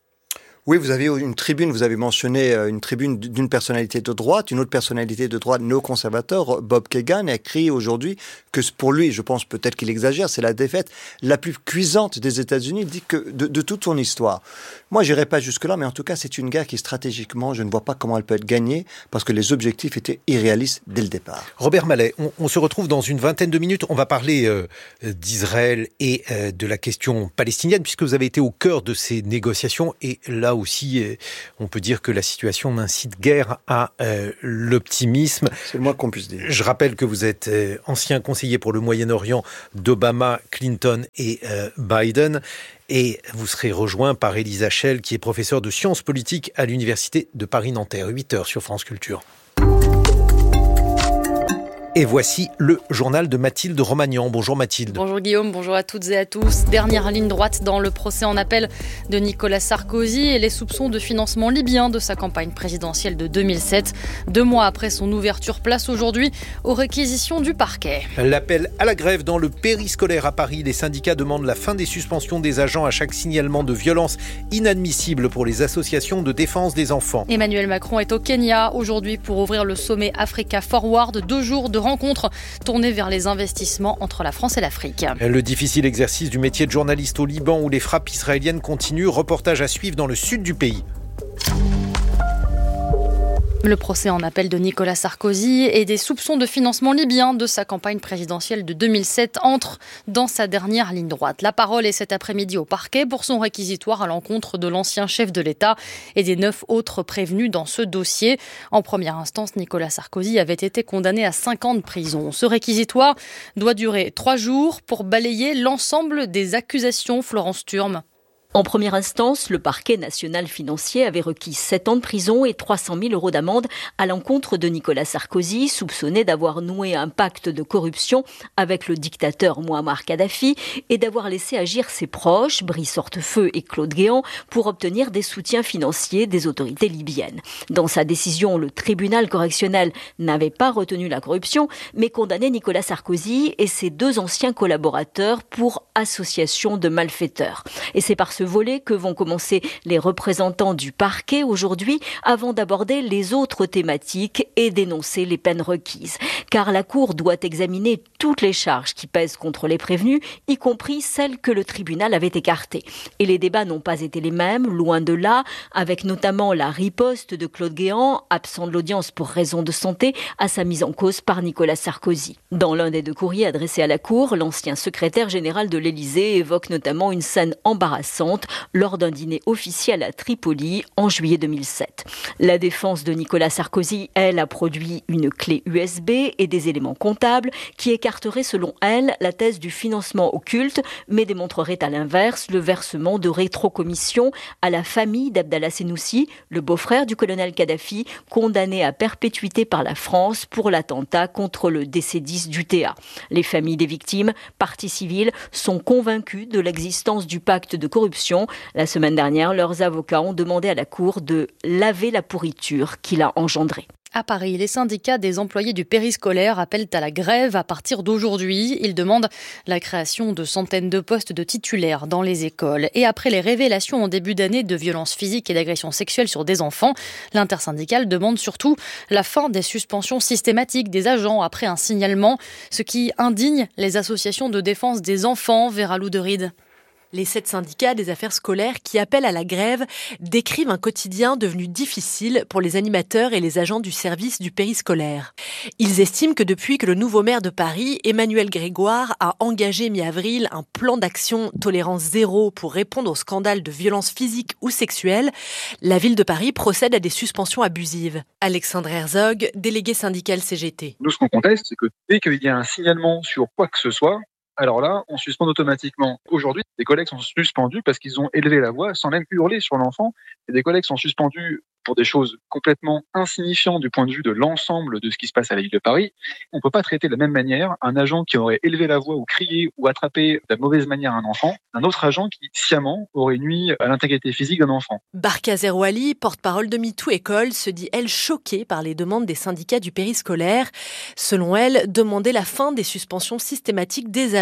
Oui, vous avez une tribune, vous avez mentionné une tribune d'une personnalité de droite, une autre personnalité de droite néoconservateur, Bob Kagan, a écrit aujourd'hui que pour lui, je pense peut-être qu'il exagère, c'est la défaite la plus cuisante des États-Unis, il dit que de, de toute son histoire. Moi, j'irai pas jusque-là, mais en tout cas, c'est une guerre qui stratégiquement, je ne vois pas comment elle peut être gagnée, parce que les objectifs étaient irréalistes dès le départ. Robert Mallet, on, on se retrouve dans une vingtaine de minutes. On va parler euh, d'Israël et euh, de la question palestinienne, puisque vous avez été au cœur de ces négociations. Et là aussi, euh, on peut dire que la situation n'incite guère à euh, l'optimisme. C'est le moins qu'on puisse dire. Je rappelle que vous êtes euh, ancien conseiller pour le Moyen-Orient d'Obama, Clinton et euh, Biden. Et vous serez rejoint par Élise Hachel, qui est professeure de sciences politiques à l'Université de Paris-Nanterre. huit heures sur France Culture. Et voici le journal de Mathilde Romagnan. Bonjour Mathilde. Bonjour Guillaume, bonjour à toutes et à tous. Dernière ligne droite dans le procès en appel de Nicolas Sarkozy et les soupçons de financement libyen de sa campagne présidentielle de deux mille sept. Deux mois après son ouverture, place aujourd'hui aux réquisitions du parquet. L'appel à la grève dans le périscolaire à Paris. Les syndicats demandent la fin des suspensions des agents à chaque signalement de violence inadmissible pour les associations de défense des enfants. Emmanuel Macron est au Kenya aujourd'hui pour ouvrir le sommet Africa Forward. Deux jours de rencontre tournée vers les investissements entre la France et l'Afrique. Le difficile exercice du métier de journaliste au Liban où les frappes israéliennes continuent. Reportage à suivre dans le sud du pays. Le procès en appel de Nicolas Sarkozy et des soupçons de financement libyen de sa campagne présidentielle de deux mille sept entrent dans sa dernière ligne droite. La parole est cet après-midi au parquet pour son réquisitoire à l'encontre de l'ancien chef de l'État et des neuf autres prévenus dans ce dossier. En première instance, Nicolas Sarkozy avait été condamné à cinq ans de prison. Ce réquisitoire doit durer trois jours pour balayer l'ensemble des accusations. Florence Thurm. En première instance, le parquet national financier avait requis sept ans de prison et trois cent mille euros d'amende à l'encontre de Nicolas Sarkozy, soupçonné d'avoir noué un pacte de corruption avec le dictateur Mouammar Kadhafi et d'avoir laissé agir ses proches, Brice Hortefeux et Claude Guéant, pour obtenir des soutiens financiers des autorités libyennes. Dans sa décision, le tribunal correctionnel n'avait pas retenu la corruption, mais condamné Nicolas Sarkozy et ses deux anciens collaborateurs pour association de malfaiteurs. Et c'est par ce volet que vont commencer les représentants du parquet aujourd'hui avant d'aborder les autres thématiques et d'énoncer les peines requises. Car la Cour doit examiner toutes les charges qui pèsent contre les prévenus, y compris celles que le tribunal avait écartées. Et les débats n'ont pas été les mêmes, loin de là, avec notamment la riposte de Claude Guéant, absent de l'audience pour raison de santé, à sa mise en cause par Nicolas Sarkozy. Dans l'un des deux courriers adressés à la Cour, l'ancien secrétaire général de l'Élysée évoque notamment une scène embarrassante lors d'un dîner officiel à Tripoli en juillet deux mille sept. La défense de Nicolas Sarkozy, elle, a produit une clé U S B et des éléments comptables qui écarteraient, selon elle, la thèse du financement occulte, mais démontreraient à l'inverse le versement de rétrocommissions à la famille d'Abdallah Senoussi, le beau-frère du colonel Kadhafi, condamné à perpétuité par la France pour l'attentat contre le D C dix du T A. Les familles des victimes, parties civiles, sont convaincues de l'existence du pacte de corruption. La semaine dernière, leurs avocats ont demandé à la Cour de laver la pourriture qu'il a engendrée. À Paris, les syndicats des employés du périscolaire appellent à la grève à partir d'aujourd'hui. Ils demandent la création de centaines de postes de titulaires dans les écoles. Et après les révélations en début d'année de violences physiques et d'agressions sexuelles sur des enfants, l'intersyndicale demande surtout la fin des suspensions systématiques des agents après un signalement, ce qui indigne les associations de défense des enfants. Vera Louderide. Les sept syndicats des affaires scolaires qui appellent à la grève décrivent un quotidien devenu difficile pour les animateurs et les agents du service du périscolaire. Ils estiment que depuis que le nouveau maire de Paris, Emmanuel Grégoire, a engagé mi-avril un plan d'action tolérance zéro pour répondre aux scandales de violences physiques ou sexuelles, la ville de Paris procède à des suspensions abusives. Alexandre Herzog, délégué syndical C G T. Nous, ce qu'on conteste, c'est que dès qu'il y a un signalement sur quoi que ce soit, alors là, on suspend automatiquement. Aujourd'hui, des collègues sont suspendus parce qu'ils ont élevé la voix sans même hurler sur l'enfant. Et des collègues sont suspendus pour des choses complètement insignifiantes du point de vue de l'ensemble de ce qui se passe à la ville de Paris. On ne peut pas traiter de la même manière un agent qui aurait élevé la voix ou crié ou attrapé de la mauvaise manière un enfant, d'un autre agent qui, sciemment, aurait nui à l'intégrité physique d'un enfant. Barka Zerouali, porte-parole de MeToo École, se dit, elle, choquée par les demandes des syndicats du périscolaire. Selon elle, demander la fin des suspensions systématiques des agents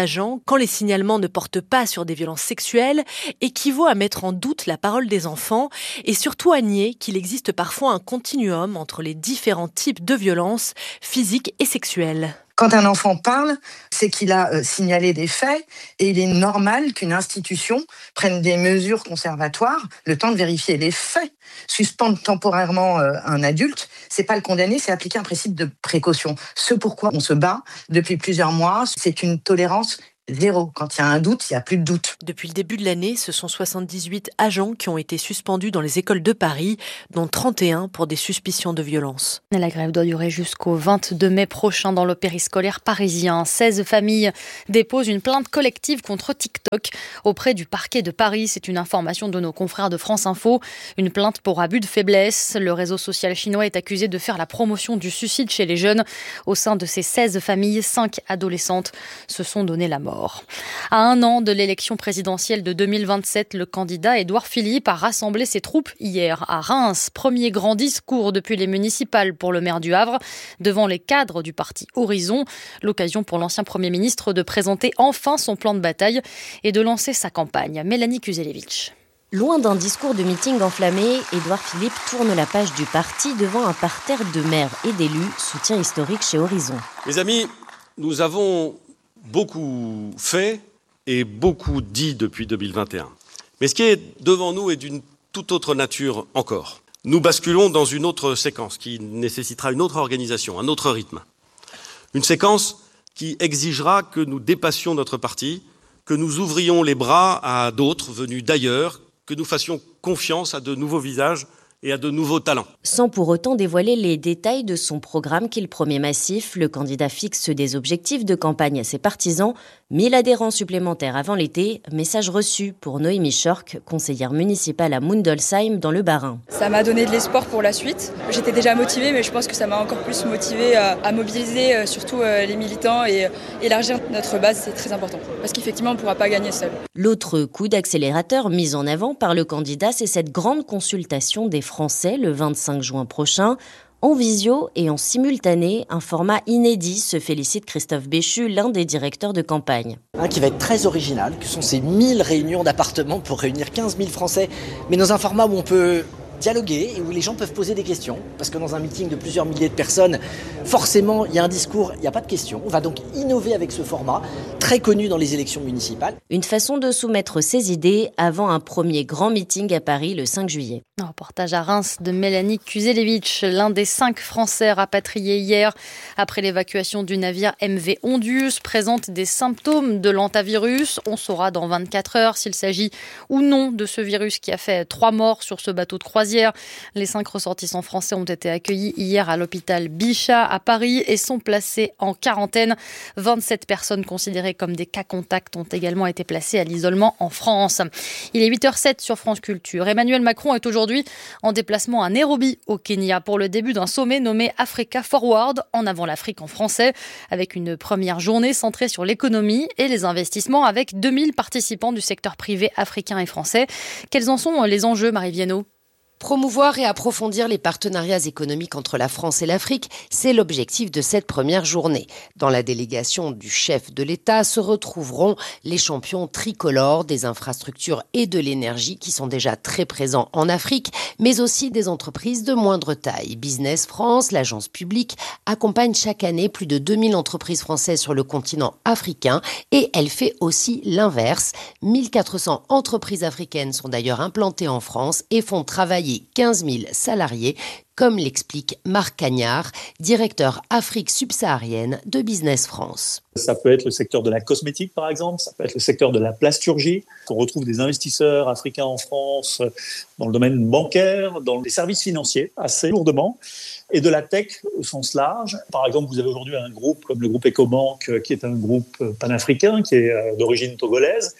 agents quand les signalements ne portent pas sur des violences sexuelles équivaut à mettre en doute la parole des enfants et surtout à nier qu'il existe parfois un continuum entre les différents types de violences physiques et sexuelles. Quand un enfant parle, c'est qu'il a euh, signalé des faits et il est normal qu'une institution prenne des mesures conservatoires, le temps de vérifier les faits. Suspendre temporairement euh, un adulte, c'est pas le condamner, c'est appliquer un principe de précaution. Ce pourquoi on se bat depuis plusieurs mois, c'est une tolérance zéro. Quand il y a un doute, il n'y a plus de doute. Depuis le début de l'année, ce sont soixante-dix-huit agents qui ont été suspendus dans les écoles de Paris, dont trente et un pour des suspicions de violence. La grève doit durer jusqu'au vingt-deux mai prochain dans le périscolaire parisien. seize familles déposent une plainte collective contre TikTok auprès du parquet de Paris. C'est une information de nos confrères de France Info. Une plainte pour abus de faiblesse. Le réseau social chinois est accusé de faire la promotion du suicide chez les jeunes. Au sein de ces seize familles, cinq adolescentes se sont donné la mort. À un an de l'élection présidentielle de deux mille vingt-sept, le candidat Édouard Philippe a rassemblé ses troupes hier à Reims. Premier grand discours depuis les municipales pour le maire du Havre, devant les cadres du parti Horizon. L'occasion pour l'ancien Premier ministre de présenter enfin son plan de bataille et de lancer sa campagne. Mélanie Kuzelevich. Loin d'un discours de meeting enflammé, Édouard Philippe tourne la page du parti devant un parterre de maires et d'élus, soutien historique chez Horizon. Mes amis, nous avons beaucoup fait et beaucoup dit depuis deux mille vingt et un. Mais ce qui est devant nous est d'une toute autre nature encore. Nous basculons dans une autre séquence qui nécessitera une autre organisation, un autre rythme. Une séquence qui exigera que nous dépassions notre parti, que nous ouvrions les bras à d'autres venus d'ailleurs, que nous fassions confiance à de nouveaux visages et à de nouveaux talents. Sans pour autant dévoiler les détails de son programme qui le promet massif, le candidat fixe des objectifs de campagne à ses partisans, mille adhérents supplémentaires avant l'été, message reçu pour Noémie Schork, conseillère municipale à Mundolsheim dans le Bas-Rhin. Ça m'a donné de l'espoir pour la suite. J'étais déjà motivée, mais je pense que ça m'a encore plus motivée à mobiliser surtout les militants et élargir notre base, c'est très important. Parce qu'effectivement, on ne pourra pas gagner seul. L'autre coup d'accélérateur mis en avant par le candidat, c'est cette grande consultation des Français le vingt-cinq juin prochain. En visio et en simultané, un format inédit, se félicite Christophe Béchu, l'un des directeurs de campagne. Un qui va être très original, que sont ces mille réunions d'appartements pour réunir quinze mille Français, mais dans un format où on peut dialoguer et où les gens peuvent poser des questions. Parce que dans un meeting de plusieurs milliers de personnes, forcément, il y a un discours, il n'y a pas de questions. On va donc innover avec ce format, très connu dans les élections municipales. Une façon de soumettre ses idées avant un premier grand meeting à Paris le cinq juillet. Un reportage à Reims de Mélanie Kuzelevich, l'un des cinq Français rapatriés hier après l'évacuation du navire M V Ondius, présente des symptômes de l'hantavirus. On saura dans vingt-quatre heures s'il s'agit ou non de ce virus qui a fait trois morts sur ce bateau de croisière. Les cinq ressortissants français ont été accueillis hier à l'hôpital Bichat à Paris et sont placés en quarantaine. vingt-sept personnes considérées comme des cas contacts ont également été placées à l'isolement en France. Il est huit heures zéro sept sur France Culture. Emmanuel Macron est aujourd'hui en déplacement à Nairobi au Kenya pour le début d'un sommet nommé Africa Forward, en avant l'Afrique en français, avec une première journée centrée sur l'économie et les investissements avec deux mille participants du secteur privé africain et français. Quels en sont les enjeux, Marie Viennot ? Promouvoir et approfondir les partenariats économiques entre la France et l'Afrique, c'est l'objectif de cette première journée. Dans la délégation du chef de l'État se retrouveront les champions tricolores des infrastructures et de l'énergie qui sont déjà très présents en Afrique, mais aussi des entreprises de moindre taille. Business France, l'agence publique, accompagne chaque année plus de deux mille entreprises françaises sur le continent africain et elle fait aussi l'inverse. mille quatre cents entreprises africaines sont d'ailleurs implantées en France et font travailler quinze mille salariés, comme l'explique Marc Cagnard, directeur Afrique subsaharienne de Business France. Ça peut être le secteur de la cosmétique, par exemple, ça peut être le secteur de la plasturgie. On retrouve des investisseurs africains en France dans le domaine bancaire, dans les services financiers, assez lourdement, et de la tech au sens large. Par exemple, vous avez aujourd'hui un groupe comme le groupe Ecobank, qui est un groupe panafricain, qui est d'origine togolaise,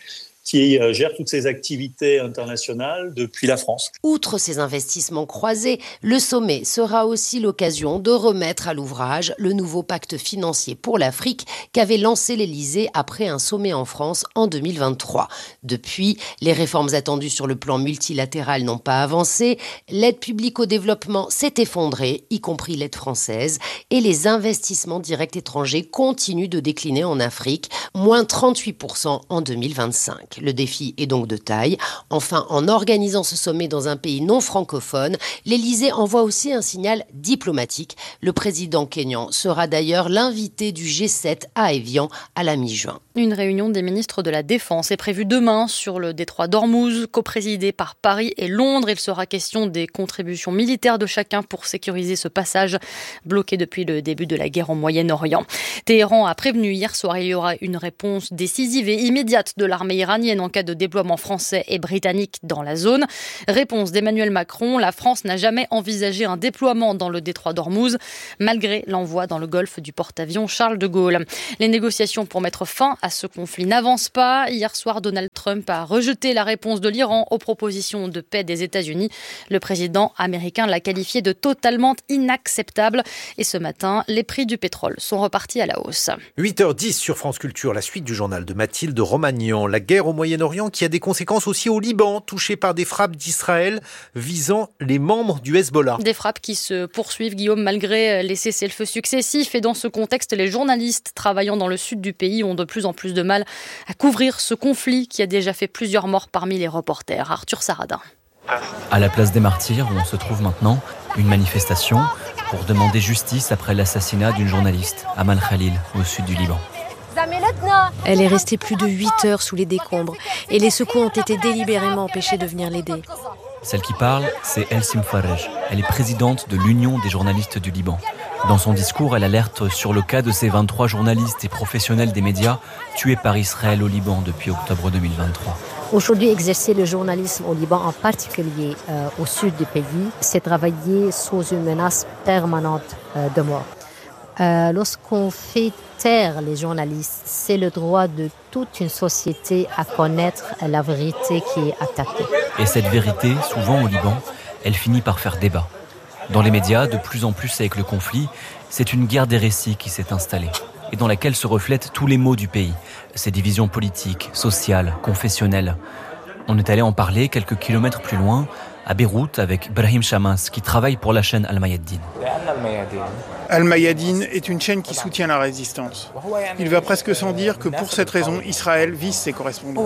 qui gère toutes ces activités internationales depuis la France. Outre ces investissements croisés, le sommet sera aussi l'occasion de remettre à l'ouvrage le nouveau pacte financier pour l'Afrique qu'avait lancé l'Élysée après un sommet en France en deux mille vingt-trois. Depuis, les réformes attendues sur le plan multilatéral n'ont pas avancé, l'aide publique au développement s'est effondrée, y compris l'aide française, et les investissements directs étrangers continuent de décliner en Afrique, moins trente-huit pour cent en deux mille vingt-cinq. Le défi est donc de taille. Enfin, en organisant ce sommet dans un pays non francophone, l'Élysée envoie aussi un signal diplomatique. Le président kényan sera d'ailleurs l'invité du G sept à Évian à la mi-juin. Une réunion des ministres de la Défense est prévue demain sur le détroit d'Ormuz, coprésidée par Paris et Londres. Il sera question des contributions militaires de chacun pour sécuriser ce passage bloqué depuis le début de la guerre au Moyen-Orient. Téhéran a prévenu hier soir qu'il y aura une réponse décisive et immédiate de l'armée iranienne en cas de déploiement français et britannique dans la zone. Réponse d'Emmanuel Macron, la France n'a jamais envisagé un déploiement dans le détroit d'Ormuz, malgré l'envoi dans le golfe du porte-avions Charles de Gaulle. Les négociations pour mettre fin à ce conflit n'avancent pas. Hier soir, Donald Trump a rejeté la réponse de l'Iran aux propositions de paix des États-Unis. Le président américain l'a qualifié de totalement inacceptable. Et ce matin, les prix du pétrole sont repartis à la hausse. huit heures dix sur France Culture, la suite du journal de Mathilde Romagnan. La guerre au Moyen-Orient qui a des conséquences aussi au Liban, touché par des frappes d'Israël visant les membres du Hezbollah. Des frappes qui se poursuivent, Guillaume, malgré les cessez-le-feu successifs. Et dans ce contexte, les journalistes travaillant dans le sud du pays ont de plus en plus de mal à couvrir ce conflit qui a déjà fait plusieurs morts parmi les reporters. Arthur Saradin. À la place des Martyrs, où on se trouve maintenant, une manifestation pour demander justice après l'assassinat d'une journaliste, Amal Khalil, au sud du Liban. Elle est restée plus de huit heures sous les décombres et les secours ont été délibérément empêchés de venir l'aider. Celle qui parle, c'est Elsim Farej. Elle est présidente de l'Union des journalistes du Liban. Dans son discours, elle alerte sur le cas de ces vingt-trois journalistes et professionnels des médias tués par Israël au Liban depuis octobre deux mille vingt-trois. Aujourd'hui, exercer le journalisme au Liban, en particulier euh, au sud du pays, c'est travailler sous une menace permanente euh, de mort. Euh, lorsqu'on fait taire les journalistes, c'est le droit de toute une société à connaître la vérité qui est attaquée. Et cette vérité, souvent au Liban, elle finit par faire débat. Dans les médias, de plus en plus avec le conflit, c'est une guerre des récits qui s'est installée et dans laquelle se reflètent tous les maux du pays, ces divisions politiques, sociales, confessionnelles. On est allé en parler quelques kilomètres plus loin, à Beyrouth, avec Brahim Chamas, qui travaille pour la chaîne Al-Mayadin. Al-Mayadin est une chaîne qui soutient la résistance. Il va presque sans dire que pour cette raison, Israël vise ses correspondants.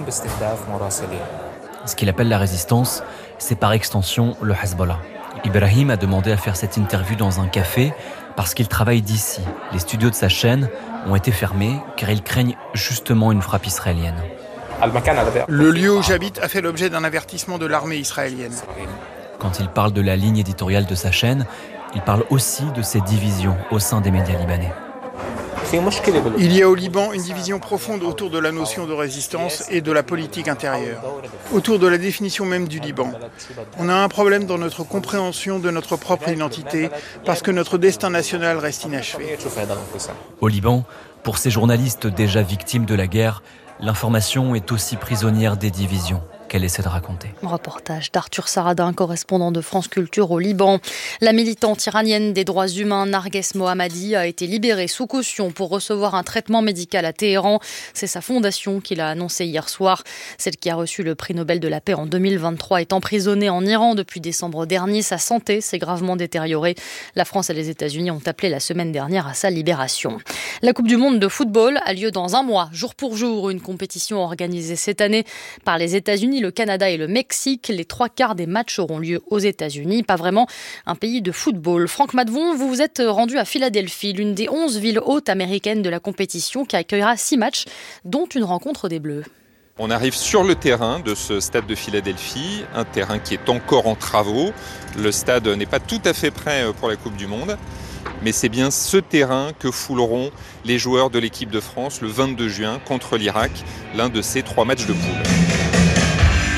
Ce qu'il appelle la résistance, c'est par extension le Hezbollah. Ibrahim a demandé à faire cette interview dans un café parce qu'il travaille d'ici. Les studios de sa chaîne ont été fermés car ils craignent justement une frappe israélienne. Le lieu où j'habite a fait l'objet d'un avertissement de l'armée israélienne. Quand il parle de la ligne éditoriale de sa chaîne, il parle aussi de ces divisions au sein des médias libanais. Il y a au Liban une division profonde autour de la notion de résistance et de la politique intérieure, autour de la définition même du Liban. On a un problème dans notre compréhension de notre propre identité parce que notre destin national reste inachevé. Au Liban, pour ces journalistes déjà victimes de la guerre, l'information est aussi prisonnière des divisions qu'elle essaie de raconter. Reportage d'Arthur Saradin, correspondant de France Culture au Liban. La militante iranienne des droits humains Narges Mohammadi a été libérée sous caution pour recevoir un traitement médical à Téhéran. C'est sa fondation qui l'a annoncé hier soir. Celle qui a reçu le prix Nobel de la paix en deux mille vingt-trois est emprisonnée en Iran depuis décembre dernier. Sa santé s'est gravement détériorée. La France et les États-Unis ont appelé la semaine dernière à sa libération. La Coupe du monde de football a lieu dans un mois, jour pour jour. Une compétition organisée cette année par les États-Unis, le Canada et le Mexique. Les trois quarts des matchs auront lieu aux États-Unis. Pas vraiment un pays de football. Franck Madvon, vous vous êtes rendu à Philadelphie, l'une des onze villes hautes américaines de la compétition qui accueillera six matchs, dont une rencontre des Bleus. On arrive sur le terrain de ce stade de Philadelphie, un terrain qui est encore en travaux. Le stade n'est pas tout à fait prêt pour la Coupe du Monde, mais c'est bien ce terrain que fouleront les joueurs de l'équipe de France le vingt-deux juin contre l'Irak, l'un de ces trois matchs de poule.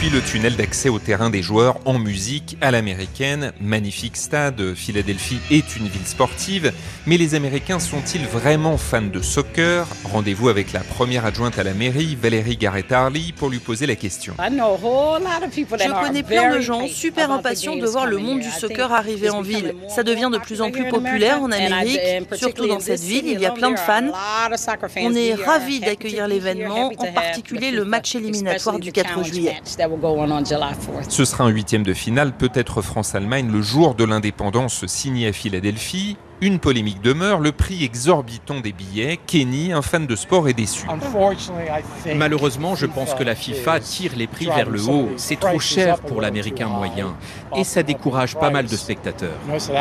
puis le tunnel d'accès au terrain des joueurs en musique à l'américaine. Magnifique stade, Philadelphie est une ville sportive, mais les Américains sont-ils vraiment fans de soccer ? Rendez-vous avec la première adjointe à la mairie, Valérie Garrett-Harley, pour lui poser la question. Je connais plein de gens super impatients de voir le monde du soccer arriver en ville. Ça devient de plus en plus populaire en Amérique, surtout dans cette ville, il y a plein de fans. On est ravis d'accueillir l'événement, en particulier le match éliminatoire du quatre juillet. Ce sera un huitième de finale, peut-être France-Allemagne, le jour de l'indépendance signé à Philadelphie. Une polémique demeure, le prix exorbitant des billets. Kenny, un fan de sport, est déçu. Malheureusement, je pense que la FIFA tire les prix vers le haut. C'est trop cher pour l'Américain moyen. Et ça décourage pas mal de spectateurs.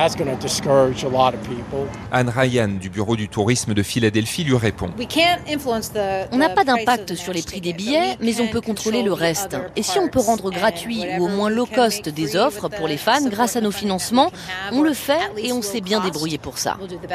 Anne Ryan, du bureau du tourisme de Philadelphie, lui répond. On n'a pas d'impact sur les prix des billets, mais on peut contrôler le reste. Et si on peut rendre gratuit ou au moins low cost des offres pour les fans grâce à nos financements, on le fait et on s'est bien débrouillé pour ça.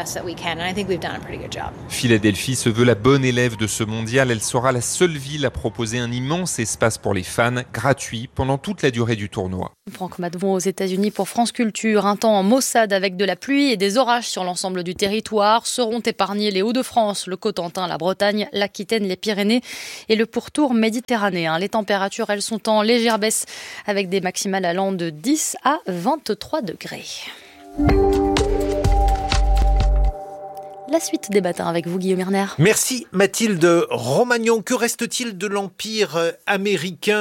Philadelphie se veut la bonne élève de ce mondial. Elle sera la seule ville à proposer un immense espace pour les fans, gratuit pendant toute la durée du tournoi. Franck Madvon aux États-Unis pour France Culture. Un temps en maussade avec de la pluie et des orages sur l'ensemble du territoire. Seront épargnés les Hauts-de-France, le Cotentin, la Bretagne, l'Aquitaine, les Pyrénées et le pourtour méditerranéen. Les températures, elles sont en légère baisse avec des maximales allant de dix à vingt-trois degrés. La suite des matins avec vous, Guillaume Erner. Merci Mathilde Romagnon. Que reste-t-il de l'Empire américain ?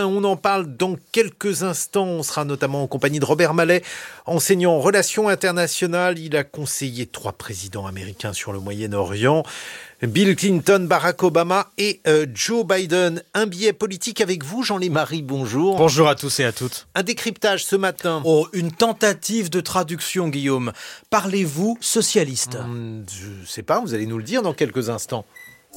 On en parle dans quelques instants. On sera notamment en compagnie de Robert Mallet, enseignant en relations internationales. Il a conseillé trois présidents américains sur le Moyen-Orient. Bill Clinton, Barack Obama et euh, Joe Biden. Un billet politique avec vous, Jean-Lémarie, bonjour. Bonjour à tous et à toutes. Un décryptage ce matin. Oh, une tentative de traduction, Guillaume. Parlez-vous socialiste ? hum, Je sais pas, vous allez nous le dire dans quelques instants.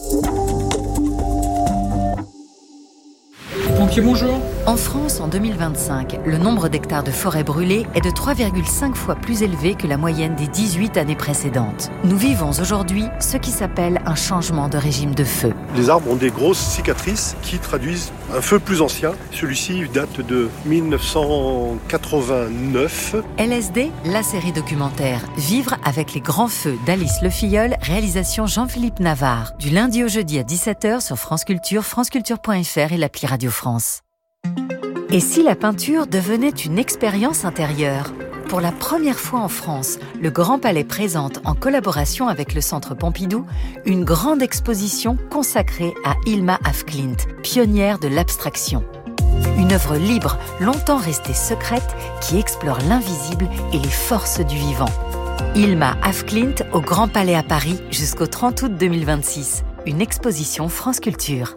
Pompiers, bonjour. En France, en deux mille vingt-cinq, le nombre d'hectares de forêts brûlées est de trois virgule cinq fois plus élevé que la moyenne des dix-huit années précédentes. Nous vivons aujourd'hui ce qui s'appelle un changement de régime de feu. Les arbres ont des grosses cicatrices qui traduisent un feu plus ancien. Celui-ci date de mille neuf cent quatre-vingt-neuf. L S D, la série documentaire Vivre avec les grands feux d'Alice Le Filleul, réalisation Jean-Philippe Navarre. Du lundi au jeudi à dix-sept heures sur France Culture, franceculture point f r et l'appli Radio France. Et si la peinture devenait une expérience intérieure ? Pour la première fois en France, le Grand Palais présente, en collaboration avec le Centre Pompidou, une grande exposition consacrée à Hilma af Klint, pionnière de l'abstraction. Une œuvre libre, longtemps restée secrète, qui explore l'invisible et les forces du vivant. Hilma af Klint au Grand Palais à Paris jusqu'au trente août deux mille vingt-six. Une exposition France Culture.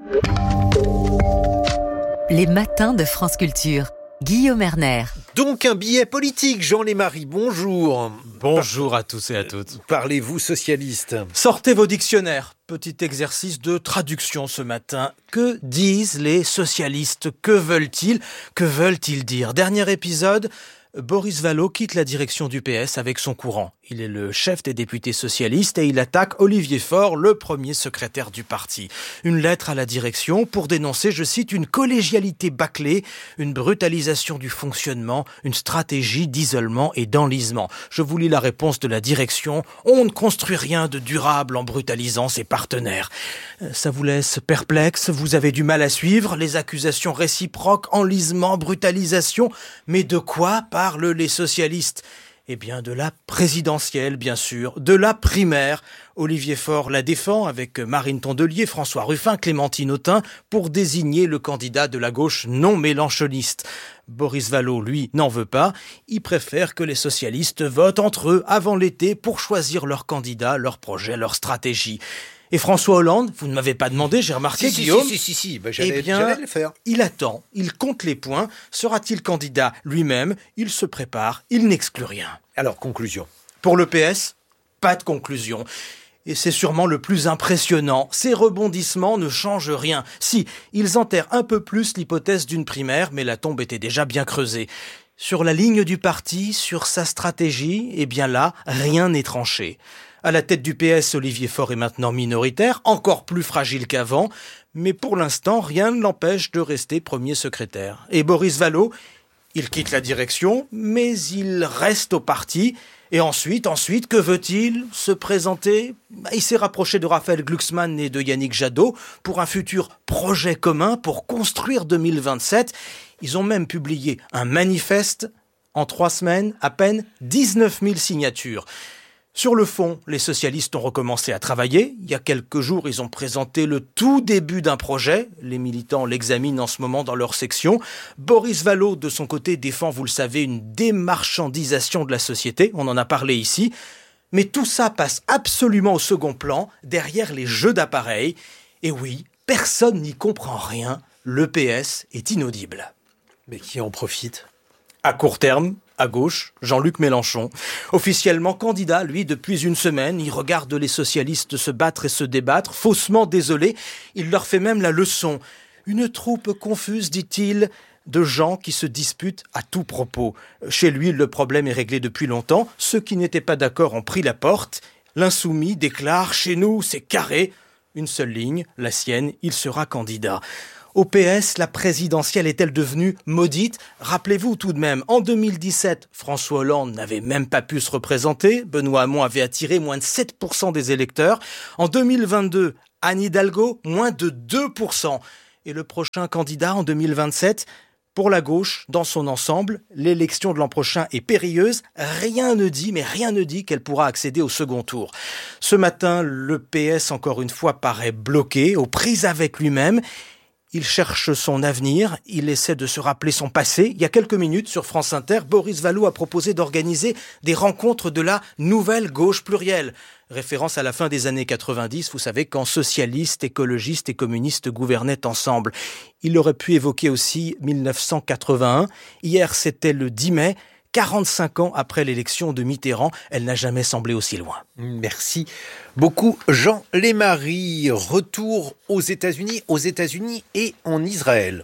Les matins de France Culture. Guillaume Erner. Donc un billet politique, Jean-Lémarie, bonjour. Bonjour à tous et à toutes. Parlez-vous socialiste ? Sortez vos dictionnaires. Petit exercice de traduction ce matin. Que disent les socialistes ? Que veulent-ils ? Que veulent-ils dire ? Dernier épisode, Boris Vallaud quitte la direction du P S avec son courant. Il est le chef des députés socialistes et il attaque Olivier Faure, le premier secrétaire du parti. Une lettre à la direction pour dénoncer, je cite, une collégialité bâclée, une brutalisation du fonctionnement, une stratégie d'isolement et d'enlisement. Je vous lis la réponse de la direction. On ne construit rien de durable en brutalisant ses partenaires. Ça vous laisse perplexe, vous avez du mal à suivre, les accusations réciproques, enlisement, brutalisation. Mais de quoi parlent les socialistes ? Eh bien, de la présidentielle, bien sûr, de la primaire. Olivier Faure la défend avec Marine Tondelier, François Ruffin, Clémentine Autain pour désigner le candidat de la gauche non mélenchoniste. Boris Vallaud, lui, n'en veut pas. Il préfère que les socialistes votent entre eux avant l'été pour choisir leur candidat, leur projet, leur stratégie. Et François Hollande, vous ne m'avez pas demandé, j'ai remarqué, si, Guillaume. Si, si, si, si. Ben, j'allais, eh bien, j'allais le faire. Il attend, il compte les points. Sera-t-il candidat lui-même ? Il se prépare, il n'exclut rien. Alors, conclusion. Pour le P S, pas de conclusion. Et c'est sûrement le plus impressionnant. Ces rebondissements ne changent rien. Si, ils enterrent un peu plus l'hypothèse d'une primaire, mais la tombe était déjà bien creusée. Sur la ligne du parti, sur sa stratégie, eh bien là, rien n'est tranché. À la tête du P S, Olivier Faure est maintenant minoritaire, encore plus fragile qu'avant, Mais pour l'instant, rien ne l'empêche de rester premier secrétaire. Et Boris Vallaud, il quitte la direction, mais il reste au parti. Et ensuite, ensuite, que veut-il? Se présenter? Il s'est rapproché de Raphaël Glucksmann et de Yannick Jadot pour un futur projet commun pour construire deux mille vingt-sept. Ils ont même publié un manifeste. En trois semaines, à peine dix-neuf mille signatures. Sur le fond, les socialistes ont recommencé à travailler. Il y a quelques jours, ils ont présenté le tout début d'un projet. Les militants l'examinent en ce moment dans leur section. Boris Vallaud, de son côté, défend, vous le savez, une démarchandisation de la société. On en a parlé ici. Mais tout ça passe absolument au second plan, derrière les jeux d'appareils. Et oui, personne n'y comprend rien. L'E P S est inaudible. Mais qui en profite ? À court terme, à gauche, Jean-Luc Mélenchon. Officiellement candidat, lui, depuis une semaine. Il regarde les socialistes se battre et se débattre. Faussement désolé, il leur fait même la leçon. Une troupe confuse, dit-il, de gens qui se disputent à tout propos. Chez lui, le problème est réglé depuis longtemps. Ceux qui n'étaient pas d'accord ont pris la porte. L'insoumis déclare « Chez nous, c'est carré ». Une seule ligne, la sienne, il sera candidat. Au P S, la présidentielle est-elle devenue maudite? Rappelez-vous tout de même, en deux mille dix-sept, François Hollande n'avait même pas pu se représenter. Benoît Hamon avait attiré moins de sept pour cent des électeurs. En deux mille vingt-deux, Anne Hidalgo, moins de deux pour cent. Et le prochain candidat en deux mille vingt-sept, pour la gauche, dans son ensemble, l'élection de l'an prochain est périlleuse. Rien ne dit, mais rien ne dit qu'elle pourra accéder au second tour. Ce matin, le P S, encore une fois, paraît bloqué, aux prises avec lui-même. Il cherche son avenir, il essaie de se rappeler son passé. Il y a quelques minutes, sur France Inter, Boris Vallaud a proposé d'organiser des rencontres de la nouvelle gauche plurielle. Référence à la fin des années quatre-vingt-dix, vous savez, quand socialistes, écologistes et communistes gouvernaient ensemble. Il aurait pu évoquer aussi mille neuf cent quatre-vingt-un. Hier, c'était le dix mai. quarante-cinq ans après l'élection de Mitterrand, elle n'a jamais semblé aussi loin. Merci beaucoup Jean Lémarie. Retour aux États-Unis, aux États-Unis et en Israël.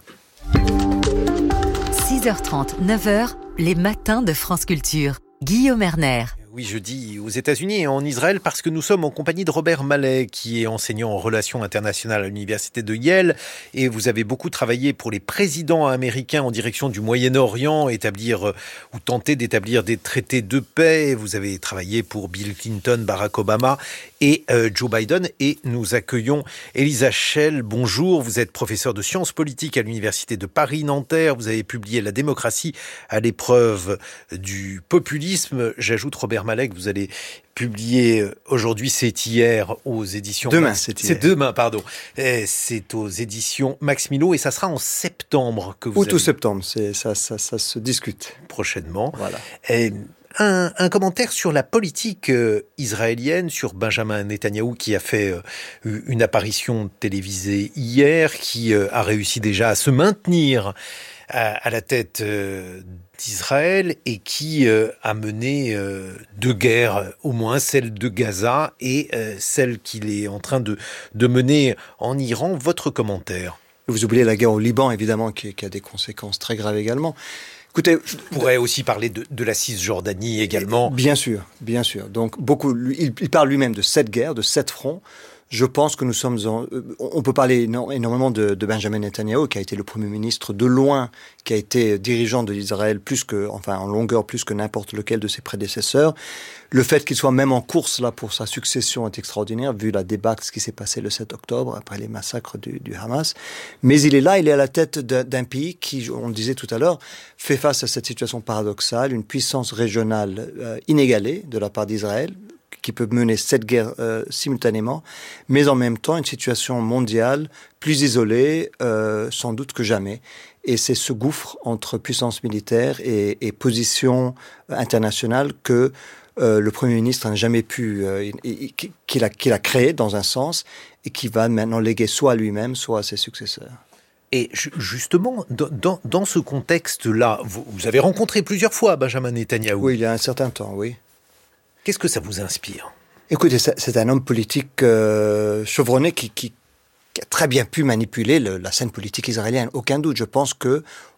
six heures trente, neuf heures, les matins de France Culture. Guillaume Erner. Oui, je dis aux États-Unis et en Israël parce que nous sommes en compagnie de Robert Mallet, qui est enseignant en relations internationales à l'université de Yale. Et vous avez beaucoup travaillé pour les présidents américains en direction du Moyen-Orient, établir ou tenter d'établir des traités de paix. Vous avez travaillé pour Bill Clinton, Barack Obama et euh, Joe Biden. Et nous accueillons Elisa Schell. Bonjour, vous êtes professeur de sciences politiques à l'université de Paris-Nanterre. Vous avez publié La démocratie à l'épreuve du populisme. J'ajoute, Robert Malek, vous allez publier aujourd'hui, c'est hier aux éditions... Demain, c'est hier. C'est demain, pardon. C'est aux éditions Max Milo et ça sera en septembre que vous... Août ou septembre, c'est, ça, ça, ça se discute. Prochainement. Voilà. Et un, un commentaire sur la politique euh, israélienne, sur Benjamin Netanyahou qui a fait euh, une apparition télévisée hier, qui euh, a réussi déjà à se maintenir à, à la tête euh, d'Israël et qui euh, a mené euh, deux guerres, au moins celle de Gaza et euh, celle qu'il est en train de, de mener en Iran. Votre commentaire? Vous oubliez la guerre au Liban, évidemment, qui, qui a des conséquences très graves également. Écoutez, je pourrais aussi parler de, de la Cisjordanie également. Bien sûr, bien sûr. Donc beaucoup, il, il parle lui-même de sept guerres, de sept fronts. Je pense que nous sommes en, on peut parler énormément de, de Benjamin Netanyahou, qui a été le premier ministre de loin, qui a été dirigeant de l'Israël plus que, enfin, en longueur plus que n'importe lequel de ses prédécesseurs. Le fait qu'il soit même en course là pour sa succession est extraordinaire, vu la débâcle, ce qui s'est passé le sept octobre après les massacres du, du Hamas. Mais il est là, il est à la tête d'un, d'un pays qui, on le disait tout à l'heure, fait face à cette situation paradoxale, une puissance régionale euh, inégalée de la part d'Israël, qui peut mener cette guerre euh, simultanément, mais en même temps une situation mondiale plus isolée, euh, sans doute que jamais. Et c'est ce gouffre entre puissance militaire et, et position internationale que euh, le Premier ministre n'a jamais pu, euh, qu'il a, qu'il a créé dans un sens, et qui va maintenant léguer soit à lui-même, soit à ses successeurs. Et justement, dans, dans ce contexte-là, vous, vous avez rencontré plusieurs fois Benjamin Netanyahou. Oui, il y a un certain temps, oui. Qu'est-ce que ça vous inspire? Écoutez, c'est un homme politique euh, chevronné qui, qui, qui a très bien pu manipuler le, la scène politique israélienne. Aucun doute. Je pense que,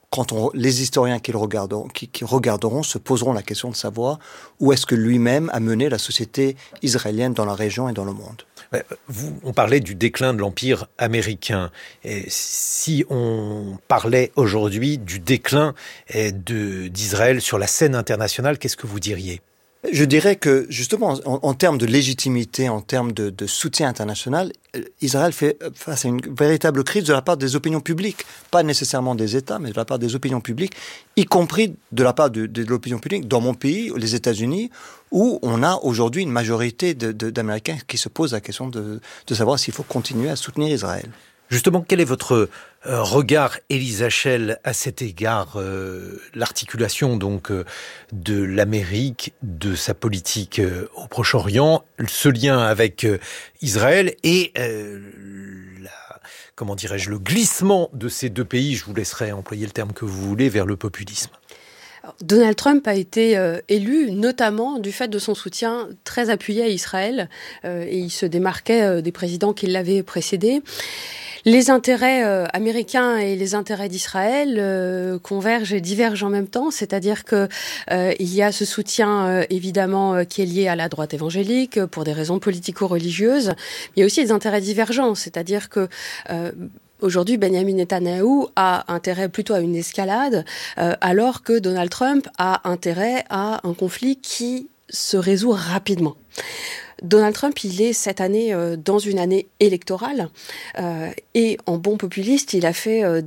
quand on, les historiens qui le regarderont, qui, qui regarderont se poseront la question de savoir où est-ce que lui-même a mené la société israélienne dans la région et dans le monde. Vous, on parlait du déclin de l'Empire américain. Et si on parlait aujourd'hui du déclin de, d'Israël sur la scène internationale, qu'est-ce que vous diriez ? Je dirais que, justement, en, en termes de légitimité, en termes de, de soutien international, Israël fait face à une véritable crise de la part des opinions publiques. Pas nécessairement des États, mais de la part des opinions publiques, y compris de la part de, de l'opinion publique dans mon pays, les États-Unis, où on a aujourd'hui une majorité de, de, d'Américains qui se posent la question de, de savoir s'il faut continuer à soutenir Israël. Justement, quel est votre euh, regard, Elisa Schell, à cet égard, euh, l'articulation donc euh, de l'Amérique, de sa politique euh, au Proche-Orient, ce lien avec euh, Israël et euh, la, comment dirais-je, le glissement de ces deux pays, je vous laisserai employer le terme que vous voulez, vers le populisme. Donald Trump a été euh, élu notamment du fait de son soutien très appuyé à Israël euh, et il se démarquait euh, des présidents qui l'avaient précédé. Les intérêts euh, américains et les intérêts d'Israël euh, convergent et divergent en même temps, c'est-à-dire que euh, il y a ce soutien euh, évidemment euh, qui est lié à la droite évangélique euh, pour des raisons politico-religieuses, mais il y a aussi des intérêts divergents, c'est-à-dire que euh, aujourd'hui, Benjamin Netanyahou a intérêt plutôt à une escalade, euh, alors que Donald Trump a intérêt à un conflit qui se résout rapidement. Donald Trump, il est cette année euh, dans une année électorale euh, et en bon populiste, il a fait euh,